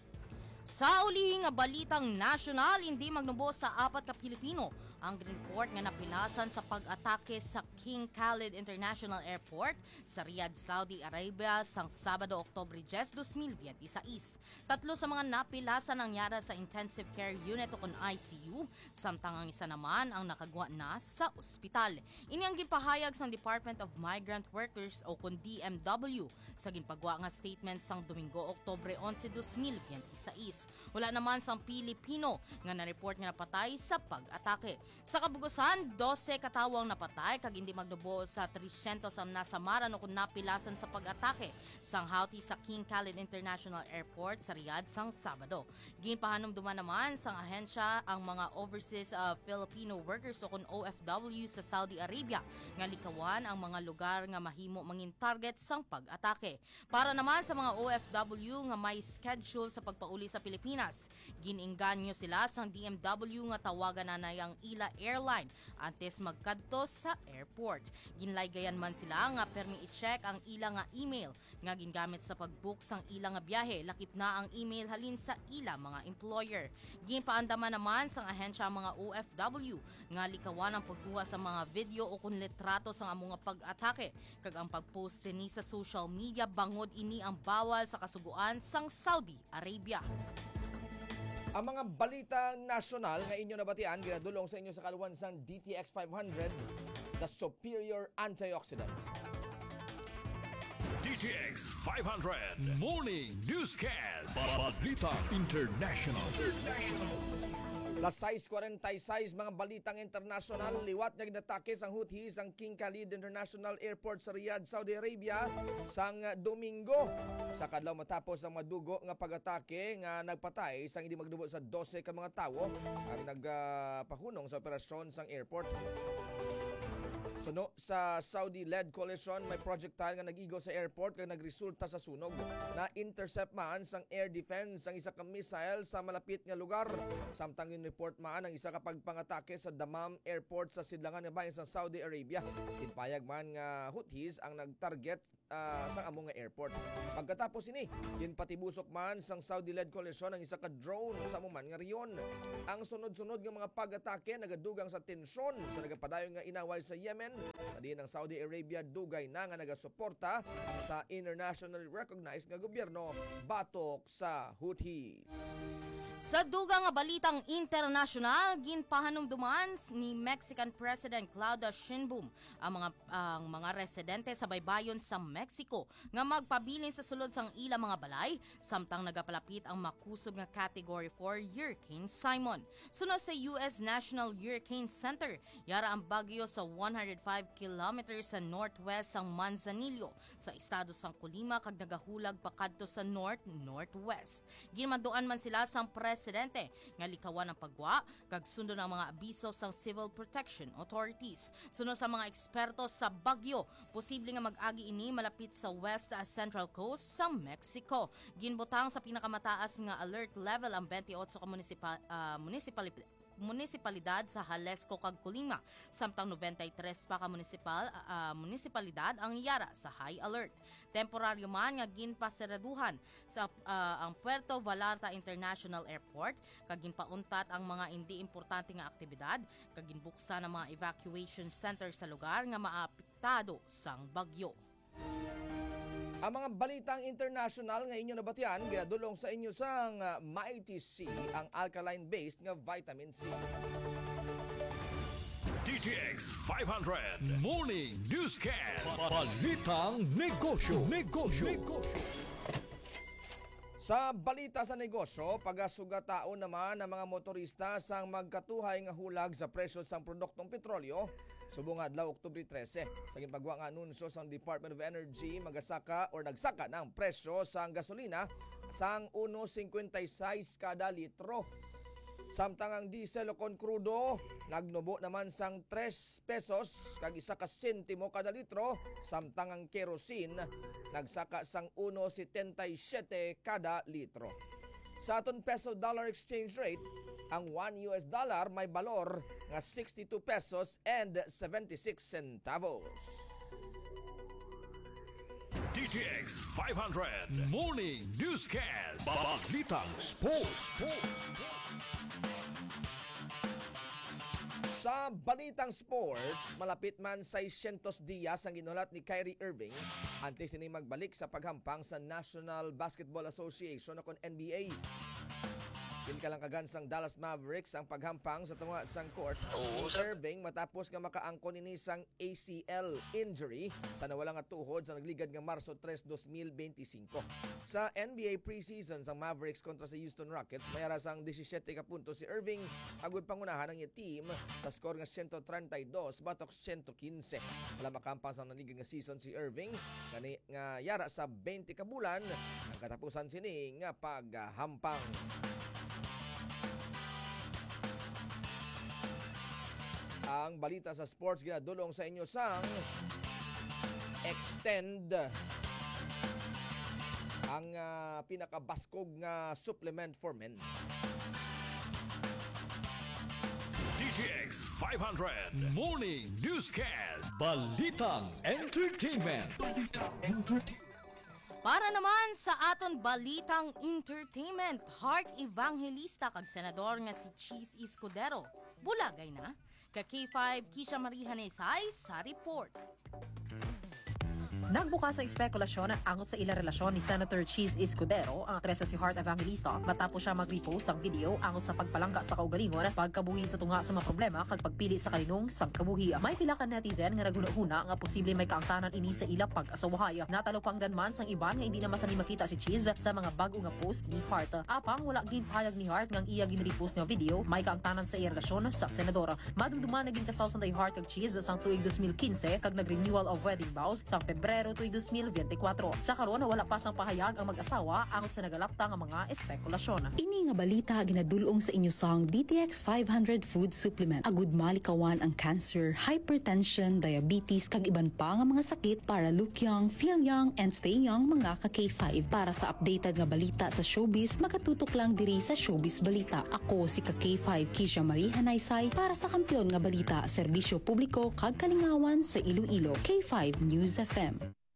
Sa uli nga balitang nasyonal, hindi magnubo sa apat ka Pilipino ang report nga napilasan sa pag-atake sa King Khalid International Airport sa Riyadh, Saudi Arabia sang Sabado, Oktubre ten, twenty twenty-six. Tatlo sa mga napilasan ang yara sa Intensive Care Unit o I C U, samtang ang isa naman ang nakagwa na sa ospital. Ini ang ginpahayag sa Department of Migrant Workers o kun D M W sa ginpagwa nga statement sang Domingo, Oktubre eleven, twenty twenty-six. Wala naman sang Pilipino nga na-report nga napatay sa pag-atake. Sa kabugusan, twelve katawang napatay kag hindi magdubo sa three hundred ang nasamaran o kung napilasan sa pag-atake sang hauti sa King Khalid International Airport sa Riyadh sang Sabado. Ginpahanumduman naman sang ahensya ang mga overseas uh, Filipino workers o kung O F W sa Saudi Arabia nga likawan ang mga lugar nga mahimo mangin target sang pag-atake. Para naman sa mga O F W nga may schedule sa pagpauli sa Pilipinas, gininganyo sila sang D M W nga tawagan na nayang ila airline antes magkadto sa airport. Ginlaygayan man sila nga permi i-check ang ila nga email nga gingamit sa pag-book sang ila nga biyahe, lakip na ang email halin sa ila mga employer. Ginpaandaman naman sang ahensya mga O F W nga likawan ang pagkuha sa mga video o kun litrato sang amo nga pag-atake kag ang pag-post sini sa social media bangod ini ang bawal sa kasuguan sang Saudi Arabia. Ang mga balitang nasyonal nga inyo nabatian ginadulong sa inyo sa kaluwan sang D T X five hundred, the superior antioxidant. D T X five hundred Morning Newscast. Balita International. International. Las sais forty-six mga balitang internasyonal, liwat nga ginatake sang Houthis ang King Khalid International Airport sa Riyadh, Saudi Arabia sang Domingo. Sa kadlaw matapos ang madugo nga pag-atake nga nagpatay sang hindi magdubo sa twelve ka mga tawo ang nagpahunong sa operasyon sang airport. Suno sa Saudi-led coalition, may projectile nga nag-igo sa airport kag nagresulta sa sunog. Na-intercept man sang air defense ang isa ka missile sa malapit nga lugar. Samtang yung report man ang isa ka pagpangatake sa Dammam Airport sa sidlangan nga bahin sa Saudi Arabia. Tinpayag man nga Houthis ang nag-target uh, sang among nga airport. Pagkatapos ini, ginpatibusok man sang Saudi-led coalition ang isa ka drone sa among man nga riyon. Ang sunod-sunod nga mga pag-atake nagadugang sa tensyon sa nagapadayon nga inaway sa Yemen. Sa din ng Saudi Arabia dugay na nga nagasuporta sa internationally recognized nga gobyerno batok sa Houthis. Sa dugang nga balitang internasyonal, ginpahanumduman ni Mexican President Claudia Sheinbaum ang mga ang mga residente sa baybayon sa Mexico nga magpabilin sa sulod sang ila mga balay samtang nagapalapit ang makusog nga Category four Hurricane Simon. Sunod sa U S National Hurricane Center, yara ang bagyo sa one hundred five kilometers sa northwest sang Manzanillo sa estado sang Colima kag nagahulag pa kadto sa north-northwest. Ginmanduan man sila sang presidente nga likawan ang pagwa kag sundo ng mga abiso sang Civil Protection Authorities. Sunod sa mga eksperto sa bagyo, posible nga mag-agi ini malapit sa west uh, central coast sa Mexico. Ginbutang sa pinakamataas nga alert level ang twenty-eight ka municipal, uh, municipalidad munisipalidad sa Jalisco kag Colima, samtang ninety-three pa ka municipal uh, munisipalidad ang yara sa high alert. Temporaryo man nga ginpaseraduhan sa uh, ang Puerto Vallarta International Airport kag ginpauntat ang mga hindi importante nga aktibidad kag ginbuksan ang mga evacuation center sa lugar nga maapektado sang bagyo. Ang mga balitang international nga inyo nabatian, ginadulong sa inyo sang uh, Mighty C, ang alkaline-based nga vitamin C. D T X five hundred Morning Newscast. Balitang Negosyo. Negosyo. Negosyo. Sa balita sa negosyo, pagasugataon naman ng mga motorista sang magkatuhay nga hulag sa presyo sang produktong petrolyo subong adlaw Oktubre trese. Sa ginpagwa nga anunsyo sang Department of Energy, magasaka or nagsaka ng presyo sang gasolina sang one fifty-six kada litro. Samtang ang diesel o kon krudo nagnubo naman sang three pesos kag isa ka sentimo kada litro, samtang ang kerosene nagsaka sang one seventy-seven kada litro. Sa aton peso dollar exchange rate, ang one U S dollar may balor nga sixty-two pesos and seventy-six centavos. D T X five hundred Morning Newscast. Balitang Sports. Sa balitang sports, malapit man sixty dias ang ginulat ni Kyrie Irving antes ni magbalik sa paghampang sa National Basketball Association o kon N B A. Kinkalangkagan sang Dallas Mavericks ang paghampang sa tunga sang court ni Irving matapos nga makaangkon ini sang A C L injury sa nawala nga tuhod sa nagligad nga Marso tres, twenty twenty-five. Sa N B A preseason sang Mavericks kontra sa Houston Rockets, mayara sang seventeen ka puntos si Irving agud pangunahan ang iya team sa score nga one thirty-two batok one fifteen. Wala makampang sang naligad nga season si Irving ngani nga yara sa twenty ka bulan ang katapusan sini nga paghampang. Ang balita sa sports ginadulong sa inyo sang Extend, ang uh, pinakabaskog nga supplement for men. D T X five hundred Morning Newscast. Balitang Entertainment. Balitang Entertainment. Para naman sa aton balitang entertainment, heart evangelista kag senador nga si Cheese Escudero, bulagay na. Ka K five Kisha Marie Hanesay sa report. Nagbukas ang espekulasyon at angot sa ilang relasyon ni Senator Cheese Escudero, ang aktresa si Heart Evangelista, matapos siya mag-repost ang video angot sa pagpalangga sa kaugalingon at pagkabuhi sa tunga sa mga problema kag pagpili sa kaninong sangkabuhi. May pila ka netizen nga naghuna-huna nga posible may kaangtanan ini sa ila pag-asawahay. Natalupang danman sang iban nga hindi na masani makita si Cheese sa mga bago nga post ni Heart. Apang wala gid payag ni Heart nga iya ginrepost nga video may kaangtanan sa iya relasyon sa senador. Madumduman naging kasal sa Heart kag Cheese sang tuig twenty fifteen kag nag-renewal of wedding vows sa Pebrero tuig twenty twenty-four. Sa karon wala pa sang pahayag ang mag-asawa angot sa nagalapta nga mga espekulasyon. Ini nga balita ginadulong sa inyo sang D T X five hundred food supplement. Agud malikawan ang cancer, hypertension, diabetes kag iban pa nga mga sakit para look young, feel young and stay young mga ka K five. Para sa updated nga balita sa showbiz, makatutok lang diri sa Showbiz Balita. Ako si ka K five Kisha Marie Hanaysay para sa Kampiyon nga Balita, serbisyo publiko kag kalingawan sa Iloilo. K five News F M.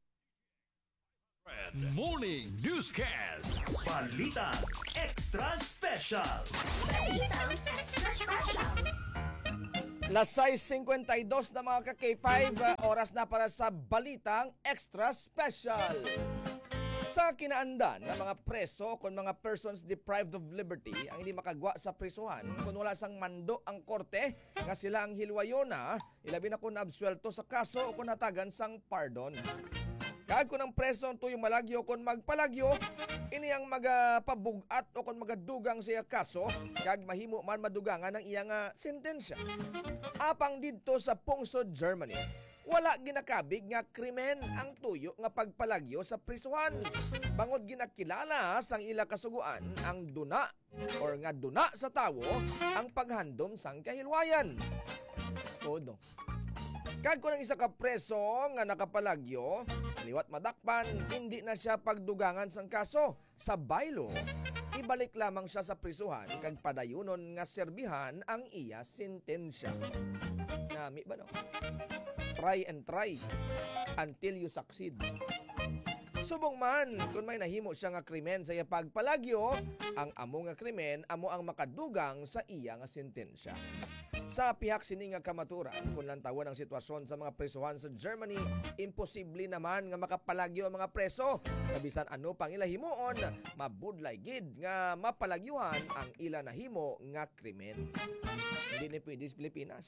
Morning Newscast. Balita Extra Special. Balita Extra Special. Las sais fifty-two na mga ka K five, uh, oras na para sa Balitang Extra Special. Sa kinaandan ng mga preso kung mga persons deprived of liberty ang hindi makagwa sa prisuhan kung wala sang mando ang korte nga sila ang hilwayona, ilabi na kung absuelto sa kaso o kung natagan sang pardon. Kag kung ang preso ang tuyong malagyo kung magpalagyo, ini ang magapabugat o kung magadugang siya kaso, kag mahimo man madugangan ang iyang uh, sentensya. Apang didto sa Pungsod, Germany, wala ginakabig nga krimen ang tuyo nga pagpalagyo sa prisuhan. Bangod ginakilala sang ila kasuguan ang duna or nga duna sa tawo ang paghandom sang kahilwayan. Todo. Kag kung ang isa ka preso nga nakapalagyo, liwat madakpan, hindi na siya pagdugangan sang kaso. Sa baylo, ibalik lamang siya sa prisuhan kag padayunon nga serbihan ang iya sentensya. Nami ba no? Try and try until you succeed. Subong man, kung may nahimo siya nga krimen sa iya pagpalagyo, ang amo nga krimen, amo ang makadugang sa iya nga sentensya. Sa pihak sini nga kamaturan, kung lantawan ang sitwasyon sa mga presuhan sa Germany, imposible naman nga makapalagyo ang mga preso. Kabisan ano pang ila himuon, mabudlay gid nga mapalagyuhan ang ila nahimo nga krimen. Hindi ni pwede sa Pilipinas.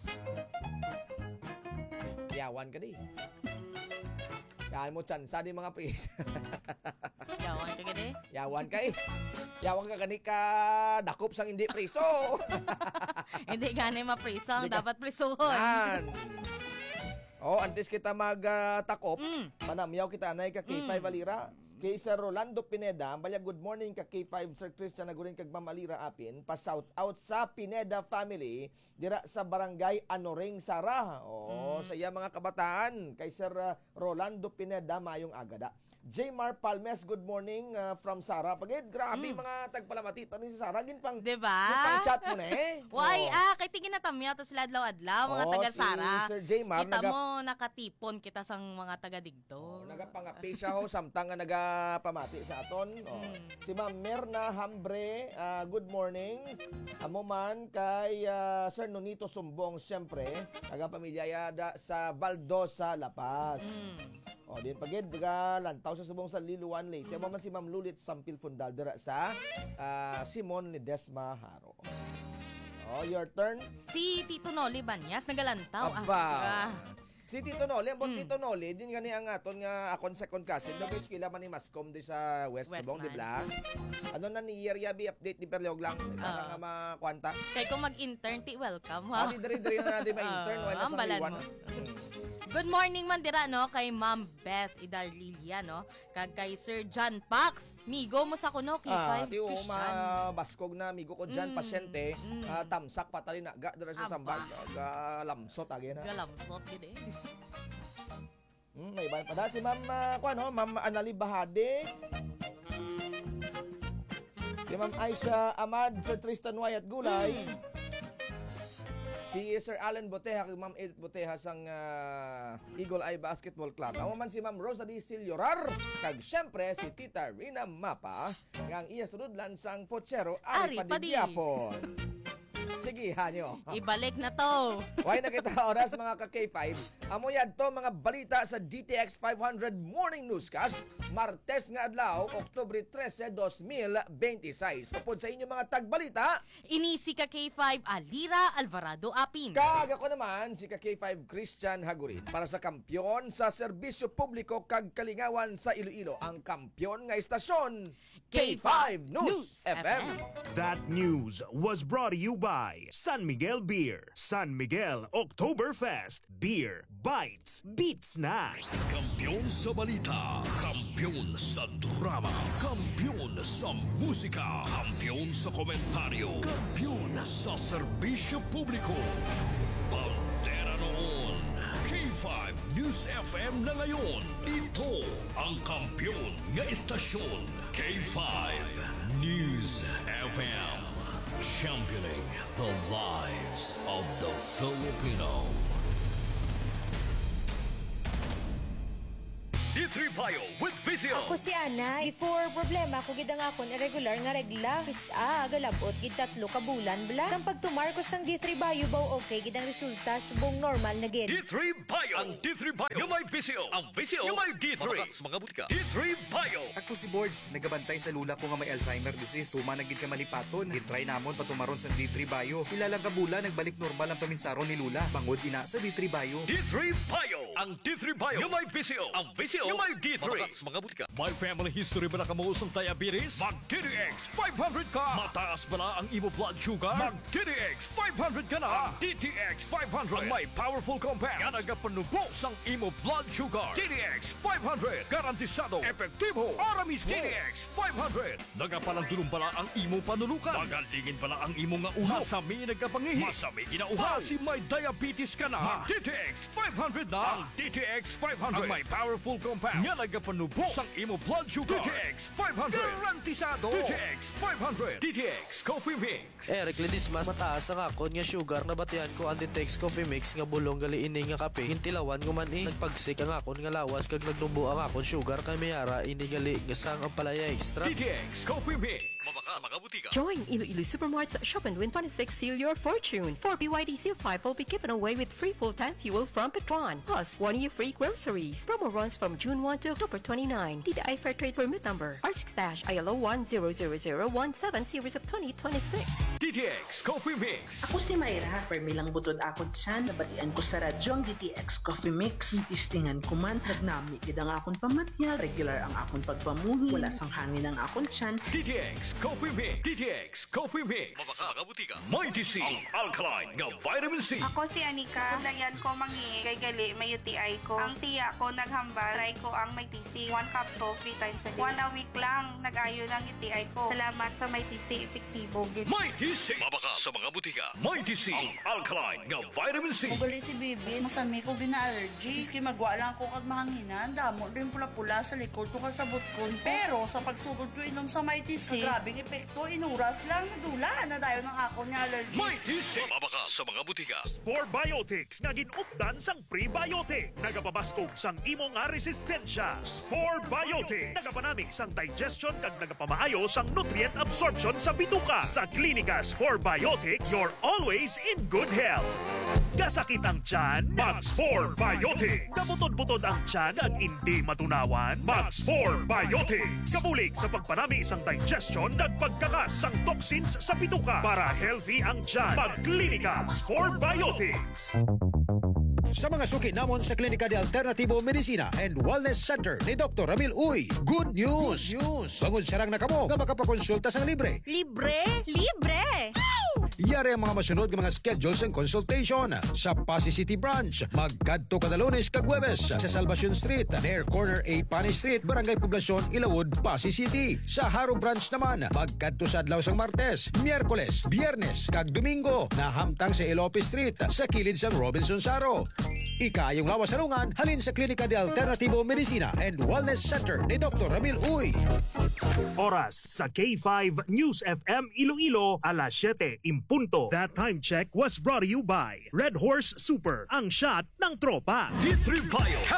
Yawan ka di. Yawan mo tsansa di mga preso. Yawan ka gani? Yawan ka eh. Yawan ka gani ka dakop sang hindi preso. Hindi gani mapriso ang dapat prisuhon. Yan. Oh, antes kita mag-takop, mm. manamyaw kita anay ka K five mm. Alira. Kay Sir Rolando Pineda, balya good morning ka K five Sir Christian Nagurin kag Ma'am Alira apin, pa shout out sa Pineda family dira sa barangay Anoring Sara. Oh, mm. sa iya mga kabataan kay Sir uh, Rolando Pineda mayong agada. J. Mar Palmes, good morning uh, from Sara. Pagid, grabe mm. mga tagpalamatitan ni Sara. Gin pang, diba? Gin pang chat mo na eh. Why, oh. ah, kay tingin na tamya, tapos ladlaw-adlaw, mga oh, taga Sara. Si Sir J. Mar, kita naga, mo, nakatipon kita sang mga taga digdo. Oh, nagapangapi siya ho, samtang nga nagapamati sa aton. Oh. Mm. Si Ma'am Merna Hambre, uh, good morning. Amo man kay uh, Sir Nonito Sumbong, siyempre, nagapamilya yada sa Baldosa, La Paz. Mm. O, din pagid, diga, lantaw sa subong sa Liluan Leyte. Amo man si Ma'am Lulit Sampil Fundal dira sa uh, Simon Ledesma Haro. Oh, your turn. Si Tito Noli Banyas nagalantaw. Aba. Ah, si Tito Noli, ang mm. Tito Noli, din gani ang aton nga akon second cousin. Daw is kila man ni Mascom di sa West Tubong, di ba? Ano na ni Year Yabi update ni Perleog lang. Para uh. nga makwanta. Kay kung mag-intern, ti welcome ha. Ah, di diri-diri na natin ma-intern. Uh, ang balan mo. Good morning man dira no kay Ma'am Beth Idarlilia no kag kay Sir John Pax migo mo sa kuno kay ah, five ti o ma baskog na migo ko diyan mm, pasyente mm. uh, tamsak patali na ga dira sa sambal ga lamsot agi na ga lamsot gid eh. Hmm, may iba pa da si Ma'am uh, kuan ho Ma'am Anali Bahade. Si Ma'am Aisha Ahmad, Sir Tristan Wyatt Gulay. Mm. Si Sir Allen Boteha, kay Ma'am Edith Boteha sang uh, Eagle Eye Basketball Club. Amo man si Ma'am Rosa D. Siliorar, kag syempre si Tita Rina Mapa, nga ang iya sududlan sang Pochero Ari Padigyapon. Sige, hanyo. Ibalik na to. Why na kita oras mga ka-K five. Amo yan to mga balita sa D T X five hundred Morning Newscast. Martes nga adlaw, Oktubre trese, dos mil veintiséis. Upod sa inyo mga tagbalita. Ini si ka-K five Alira Alvarado Apin. Kag ako naman si ka-K five Christian Hagurin. Para sa kampyon sa serbisyo publiko kag kalingawan sa Iloilo. Ang kampyon nga istasyon, K five News F M. That news was brought to you by San Miguel Beer. San Miguel Oktoberfest. Beer bites beats na. Kampiyon sa balita, kampiyon sa drama, kampiyon sa musika, kampiyon sa komentaryo, kampiyon sa serbisyo publiko. Pantera noon, K five News F M na ngayon. Ito ang kampiyon nga istasyon, K five News F M. Championing the lives of the Filipino. D three Bio with Vizio. Ako si Ana. Before problema ko gid ang akon irregular nga regla. Kisa galabot gid tatlo ka bulan bla. Sang pagtumarkos sang D three Bio baw okay gid ang resulta subong normal na gid. D three Bio. Ang D three Bio. Yung may Vizio. Ang Vizio. Yung may D three. Mga, mga butika. D three Bio. Ako si Boards. Nagabantay sa lula ko nga may Alzheimer disease. Tuma na gid ka malipaton. Gitry namon patumaron sa D three Bio. Ilalang ka bulan nagbalik normal ang paminsaron ni Lula. Bangod ina sa D three Bio. D three Bio. Ang D three Bio. Yung may Vizio. Ang Vizio. Yung may D three. Mga butika. May family history ba na kamuusong diabetes? Mag-D D X five hundred ka. Mataas ba na ang imo blood sugar? Mag-D D X five hundred ka na. D T X five hundred. Ang may powerful compound. Nga nagapanubos ang imo blood sugar. D D X five hundred. Garantisado. Epektibo. Para mismo. D D X five hundred. Nagapalandulong pala ang imo panulukan. Magalingin pala ang imo nga ulo. Masami nagkapangihi. Masami ginauha. Si may diabetes ka na. Mag-D T X five hundred na. Ang D T X five hundred. Ang may powerful compound. Nga nagapanubos ang imo blood sugar. D T X five hundred. Garantisado. D T X five hundred. D T X Coffee Mix. Eric Ledismas, mataas ang akon nga sugar na batian ko ang D T X Coffee Mix nga bulong gali ini nga kape. Hintilawan ko man eh. Nagpagsik ang akon nga lawas kag nagnubo ang akon sugar kay mayara ini gali nga sang ang palaya extra. D T X Coffee Mix. Mabaka mga butika. Join Iloilo Supermart's Shop and Win twenty-six Seal Your Fortune. For B Y D Seal five will be given away with free full-tank fuel from Petron. Plus, one year free groceries. Promo runs from June first to October twenty-ninth. D T I Fair Trade Permit Number R six I L O one zero zero zero one seven Series of twenty twenty-six. D T X Coffee Mix. Ako si Mayra, permilang butod akon siya, nabatian ko sa radyo ang D T X Coffee Mix. Tistingan ko man, nagnami gid ang akon pamatyal, regular ang akon pagpamuhi, wala sang hangin ang akon tiyan. D T X Coffee Mix. D T X Coffee Mix. Mabaka mga butika. Mighty C. Ang alkaline nga vitamin C. Ako si Anika, dayan ko mangi kay gali may U T I ko. Ang tiya ko naghambal, try ko ang may T C, one capsule three times a day. One a week lang, nag-ayo ng U T I ko. Salamat sa may T C, epektibo gid. Mighty C. Mabaka sa mga butika. Mighty C. Ang alkaline nga vitamin C. Ugali si Bibi, masami ko gina-allergy. Iski magwa lang ko kag mahanginan, damo rin pula-pula sa likod ko kasabot ko. Pero sa pagsugod ko inom sa may T C, grabing epekto, inuras lang, nadula na dayo ng ako ni allergy. Mighty C. Mabaka sa mga butika. Spore Biotics nga ginupdan sang prebiotic. Nagapabaskog sang imo nga resistensya. Spore Biotics. Nagapanami sang digestion kag nagapamaayo sang nutrient absorption sa bituka. Sa klinika Spore Biotics, you're always in good health. Gasakit ang tiyan, mag-Spore Biotics. Kabutod-butod ang tiyan ag hindi matunawan, mag-Spore Biotics. Kabulig sa pagpanami sang digestion kag pagkakas sang toxins sa bituka. Para healthy ang tiyan, mag-klinika Spore Biotics. Sa mga suki namon sa Klinika de Alternativo Medicina and Wellness Center ni Doctor Ramil Uy, good news! Good news! Bangod sarang na kamo nga makapakonsulta sang libre. Libre? Libre! Yari ang mga masunod ng mga schedules and consultation sa Pasay City Branch. Magkadto kada Lunes kag Huwebes sa Salvacion Street, near corner A Pani Street, Barangay Poblacion, Ilawod, Pasay City. Sa Haro Branch naman, magkadto sa adlaw sang Martes, Miyerkules, Biyernes kag Domingo na hamtang sa Ilope Street sa kilid sang Robinson Saro. Ikayong lawas salungan halin sa Klinika de Alternativo Medicina and Wellness Center ni Doctor Ramil Uy. Oras sa K five News F M Iloilo, alas siyete in punto. That time check was brought to you by Red Horse Super, ang shot ng tropa. D three Bio Health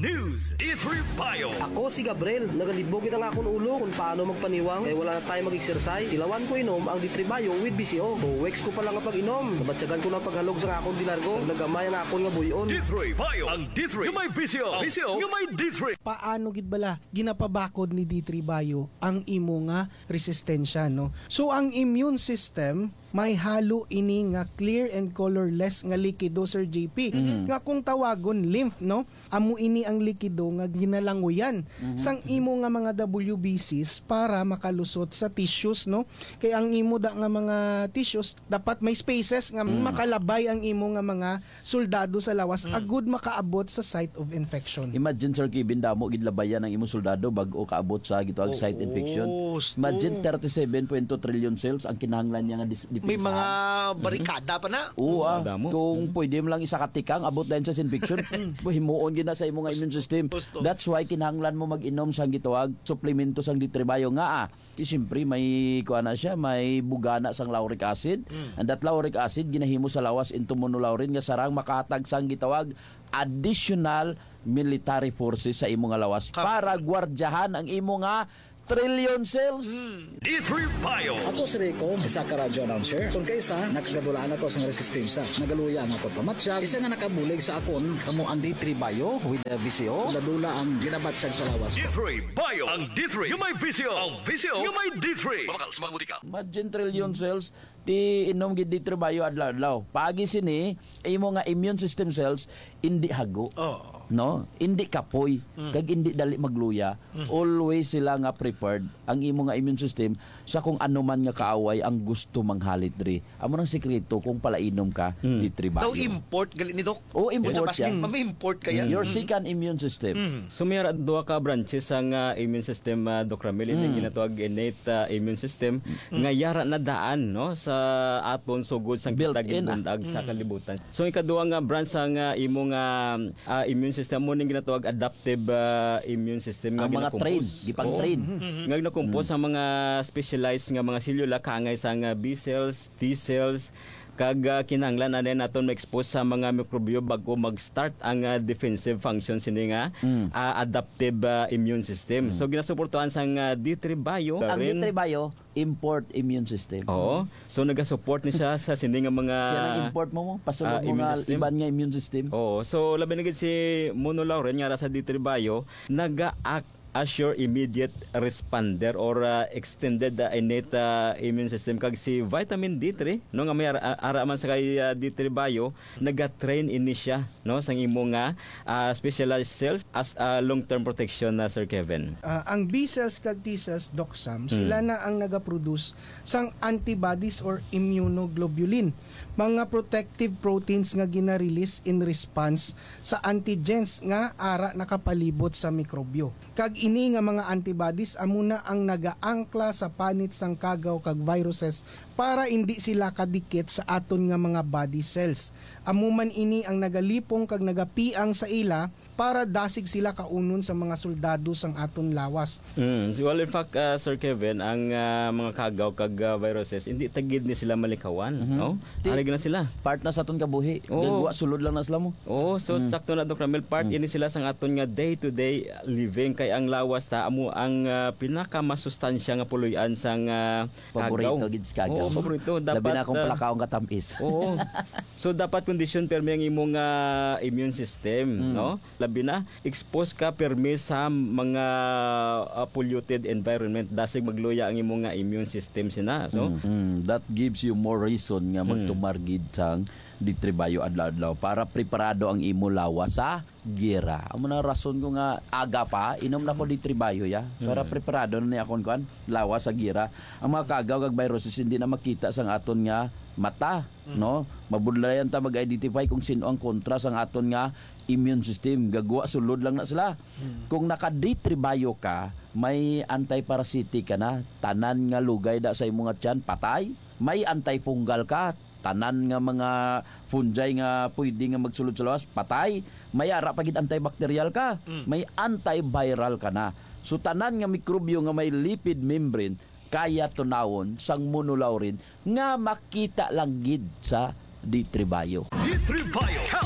News, D three Bio. Ako si Gabriel, nagalibog na nga akong ulo kung paano magpaniwang kaya wala na tayo mag-exercise. Ilawan ko inom ang D three Bio with B C O. O weeks ko pa lang ang pag-inom. Nabatsagan ko ng paghalog sa akong dilargo. Nagamay ang akong nga buyon. D three Bio. Ang D three yung may V C O. V C O yung may D three. Paano gid bala ginapabakod ni D three Bio ang imo nga resistensya, no? So ang immune system may halo ini nga clear and colorless nga likido, Sir J P. Mm-hmm. Nga kung tawagon lymph, no? Amo ini ang likido nga ginalanguyan mm-hmm. sang imo nga mga W B Cs para makalusot sa tissues, no? Kay ang imo da nga mga tissues dapat may spaces nga mm-hmm. makalabay ang imo nga mga soldado sa lawas mm-hmm. agud makaabot sa site of infection. Imagine, Sir Kevin, damo gid labayan ang imo soldado bag-o kaabot sa gituag oh, site infection. Oh, imagine thirty-seven point two trillion cells ang kinahanglan niya nga dis- may mga barikada pa na. Oo, ah. Kung pwede mo lang isa katikang abot dahil sa infection, himuon gina sa imong immune system. That's why kinahanglan mo mag-inom sang gituag suplemento sang D three Bio nga ah. Kasi siyempre may kuana siya, may bugana sang lauric acid. Mm. And that lauric acid ginahimo sa lawas into monolaurin nga sarang makahatag sang gitawag additional military forces sa imo nga lawas para gwardyahan ang imo nga trillion cells. Hmm. D three Bio. Ako si Rico, isa ka radyo announcer. Kung kaysa, nakagadulaan ako sa resistensya. Nagaluya ang ako pamatsyag. Isa nga nakabulig sa akon, kamo ang D three Bio with the V C O. Ladula ang ginabatsyag sa lawas. D three Bio. Ang D three yung may V C O. Ang V C O yung may D three. Mamakal, sumaguti ka. Imagine trillion cells ti inom gid D three Bio adlaw-adlaw. Pagi sini imo nga immune system cells indi hago. Oh. No, indi kapoy, mm. kag indi dali magluya. Mm. Always sila nga prepared ang imo nga immune system sa kung ano man nga kaaway ang gusto manghalit diri. Amo nang sekreto kung palainom ka mm. D three Bio. Daw import gali ni Doc. Oh, import yan. Mami-import kaya. Mm. Your second immune system. Mm. So mayroon duha ka branches ang uh, immune system, uh, Doc Ramil, mm. ginatawag innate uh, immune system mm. nga yara na daan no sa aton sugod sang kitagibundag ah. sa kalibutan. So ikaduha nga branch ang uh, imo nga uh, immune system mo ning ginatawag adaptive uh, immune system nga mga train, gipang train. Mm-hmm. Nga ginakompose mm. ang mga specialized nga mga selula kaangay sa nga B cells, T cells, kag uh, kinahanglan na din naton ma-expose sa mga mikrobyo bago mag-start ang uh, defensive function sini nga mm. uh, adaptive uh, immune system. Mm. So ginasuportuhan sang uh, D three Bio. Ang D three Bio import immune system. Oo. So naga-support ni siya sa sini nga mga siya nang import mo mo pasulod uh, mo nga iban nga immune system. Oo. So labi na gid si monolaurin nga sa D three Bio naga-act as your immediate responder or uh, extended uh, innate uh, immune system. Kag si vitamin D three no nga may ara, ara man sa kay uh, D three Bio naga-train ini siya no sang imo nga uh, specialized cells as uh, long-term protection na uh, Sir Kevin. Uh, ang B cells kag T cells, Doc Sam, hmm. sila na ang naga-produce sang antibodies or immunoglobulin, mga protective proteins nga gina-release in response sa antigens nga ara nakapalibot sa mikrobyo. Kag ini nga mga antibodies amuna ang nagaangkla sa panit sang kagaw kag viruses para hindi sila kadikit sa aton nga mga body cells. Amuman ini ang nagalipong kag nagapiang sa ila para dasig sila kaunon sa mga soldado sang aton lawas. Mm. Well, in fact, uh, Sir Kevin, ang uh, mga kagaw kag uh, viruses, hindi tagid ni sila malikawan. Mm-hmm. No? Arig na sila. Part na sa aton kabuhi. Oh. Gagwa, sulod lang na sila mo. Oh, so mm. sakto na, Doctor Ramil, part mm. ini sila sang aton nga day-to-day living. Kay ang lawas ta, amo ang uh, pinakamasustansya nga puluyan sang uh, kagaw. Paborito, gids kagaw. Oh, paborito. Dapat, labi na akong uh, palakaong katamis. Oo. So, dapat kondisyon permi ang imong uh, immune system. Mm. No? Labi na, expose ka permi sa mga uh, polluted environment. Dasig magluya ang imong nga immune system sina. So, mm. Mm. That gives you more reason nga magtumargid sang D three Bio adlaw-adlaw para preparado ang imo lawas sa gera. Amo na rason ko nga aga pa inom na ko D three Bio ya para preparado na ni akon kan lawas sa gera. Ang mga kagaw kag viruses hindi na makita sang aton nga mata, mm. no? Mabudlayan ta mag-identify kung sino ang kontra sang aton nga immune system. Gagwa sulod lang na sila. Mm. Kung naka D three Bio ka, may anti-parasitic ka na, tanan nga lugay da sa imong tiyan patay. May anti-fungal ka, tanan nga mga fungi nga pwede nga magsulod sa lawas, patay. May ara pagid antibacterial ka, mm. may antiviral ka na. So tanan nga mikrobyo nga may lipid membrane kaya tunawon sang monolaurin nga makita lang gid sa D three Bio. D three Bio Health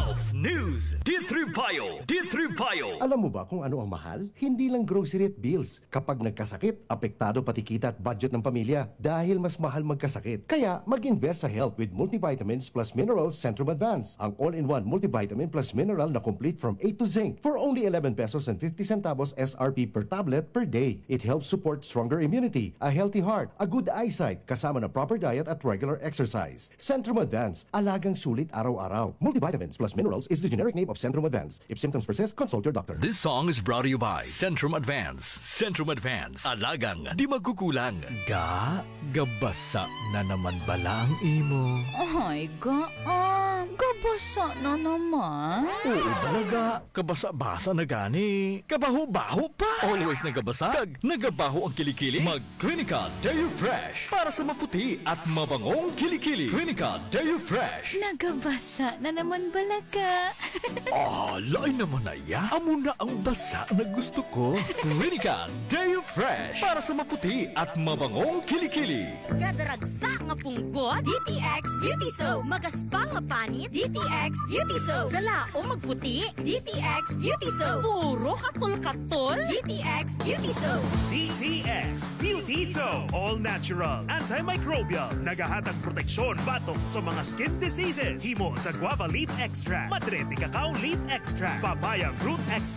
News. D three Bio. D three Bio. Alam mo ba kung ano ang mahal? Hindi lang grocery at bills. Kapag nagkasakit, apektado pati kita at budget ng pamilya dahil mas mahal magkasakit. Kaya mag-invest sa health with multivitamins plus minerals Centrum Advance. Ang all-in-one multivitamin plus mineral na complete from A to zinc for only eleven pesos and fifty centavos S R P per tablet per day. It helps support stronger immunity, a healthy heart, a good eyesight, kasama ng proper diet at regular exercise. Centrum Advance, alagang sulit araw-araw. Multivitamins plus minerals is the generic name of Centrum Advance. If symptoms persist, consult your doctor. This song is brought to you by Centrum Advance. Centrum Advance. Alagang di magkukulang. Ga, gabasa na naman bala ang imo. Ay, ga, ah, gabasa na naman. Oo talaga, kabasa-basa na gani. Kabaho-baho pa. Always nagabasa, kag nagabaho ang kilikili. Mag Clinica Deo Fresh para sa maputi at mabangong kilikili. Clinica Deo Fresh. Nagabasa na naman balaga. Ah, lain naman na ya. Amo na ang basa na gusto ko. Clinica Deo Fresh para sa maputi at mabangong kilikili. Kadaragsa nga punggot, D T X Beauty Soap. Magaspang nga panit, D T X Beauty Soap. Galao magputi, D T X Beauty Soap. Puro katul-katul, D T X Beauty Soap. D T X Beauty Soap. All natural, antimicrobial, nagahatag proteksyon batok sa mga skin diseases. Himo sa guava leaf extract, madre cacao leaf extract, papaya fruit extract,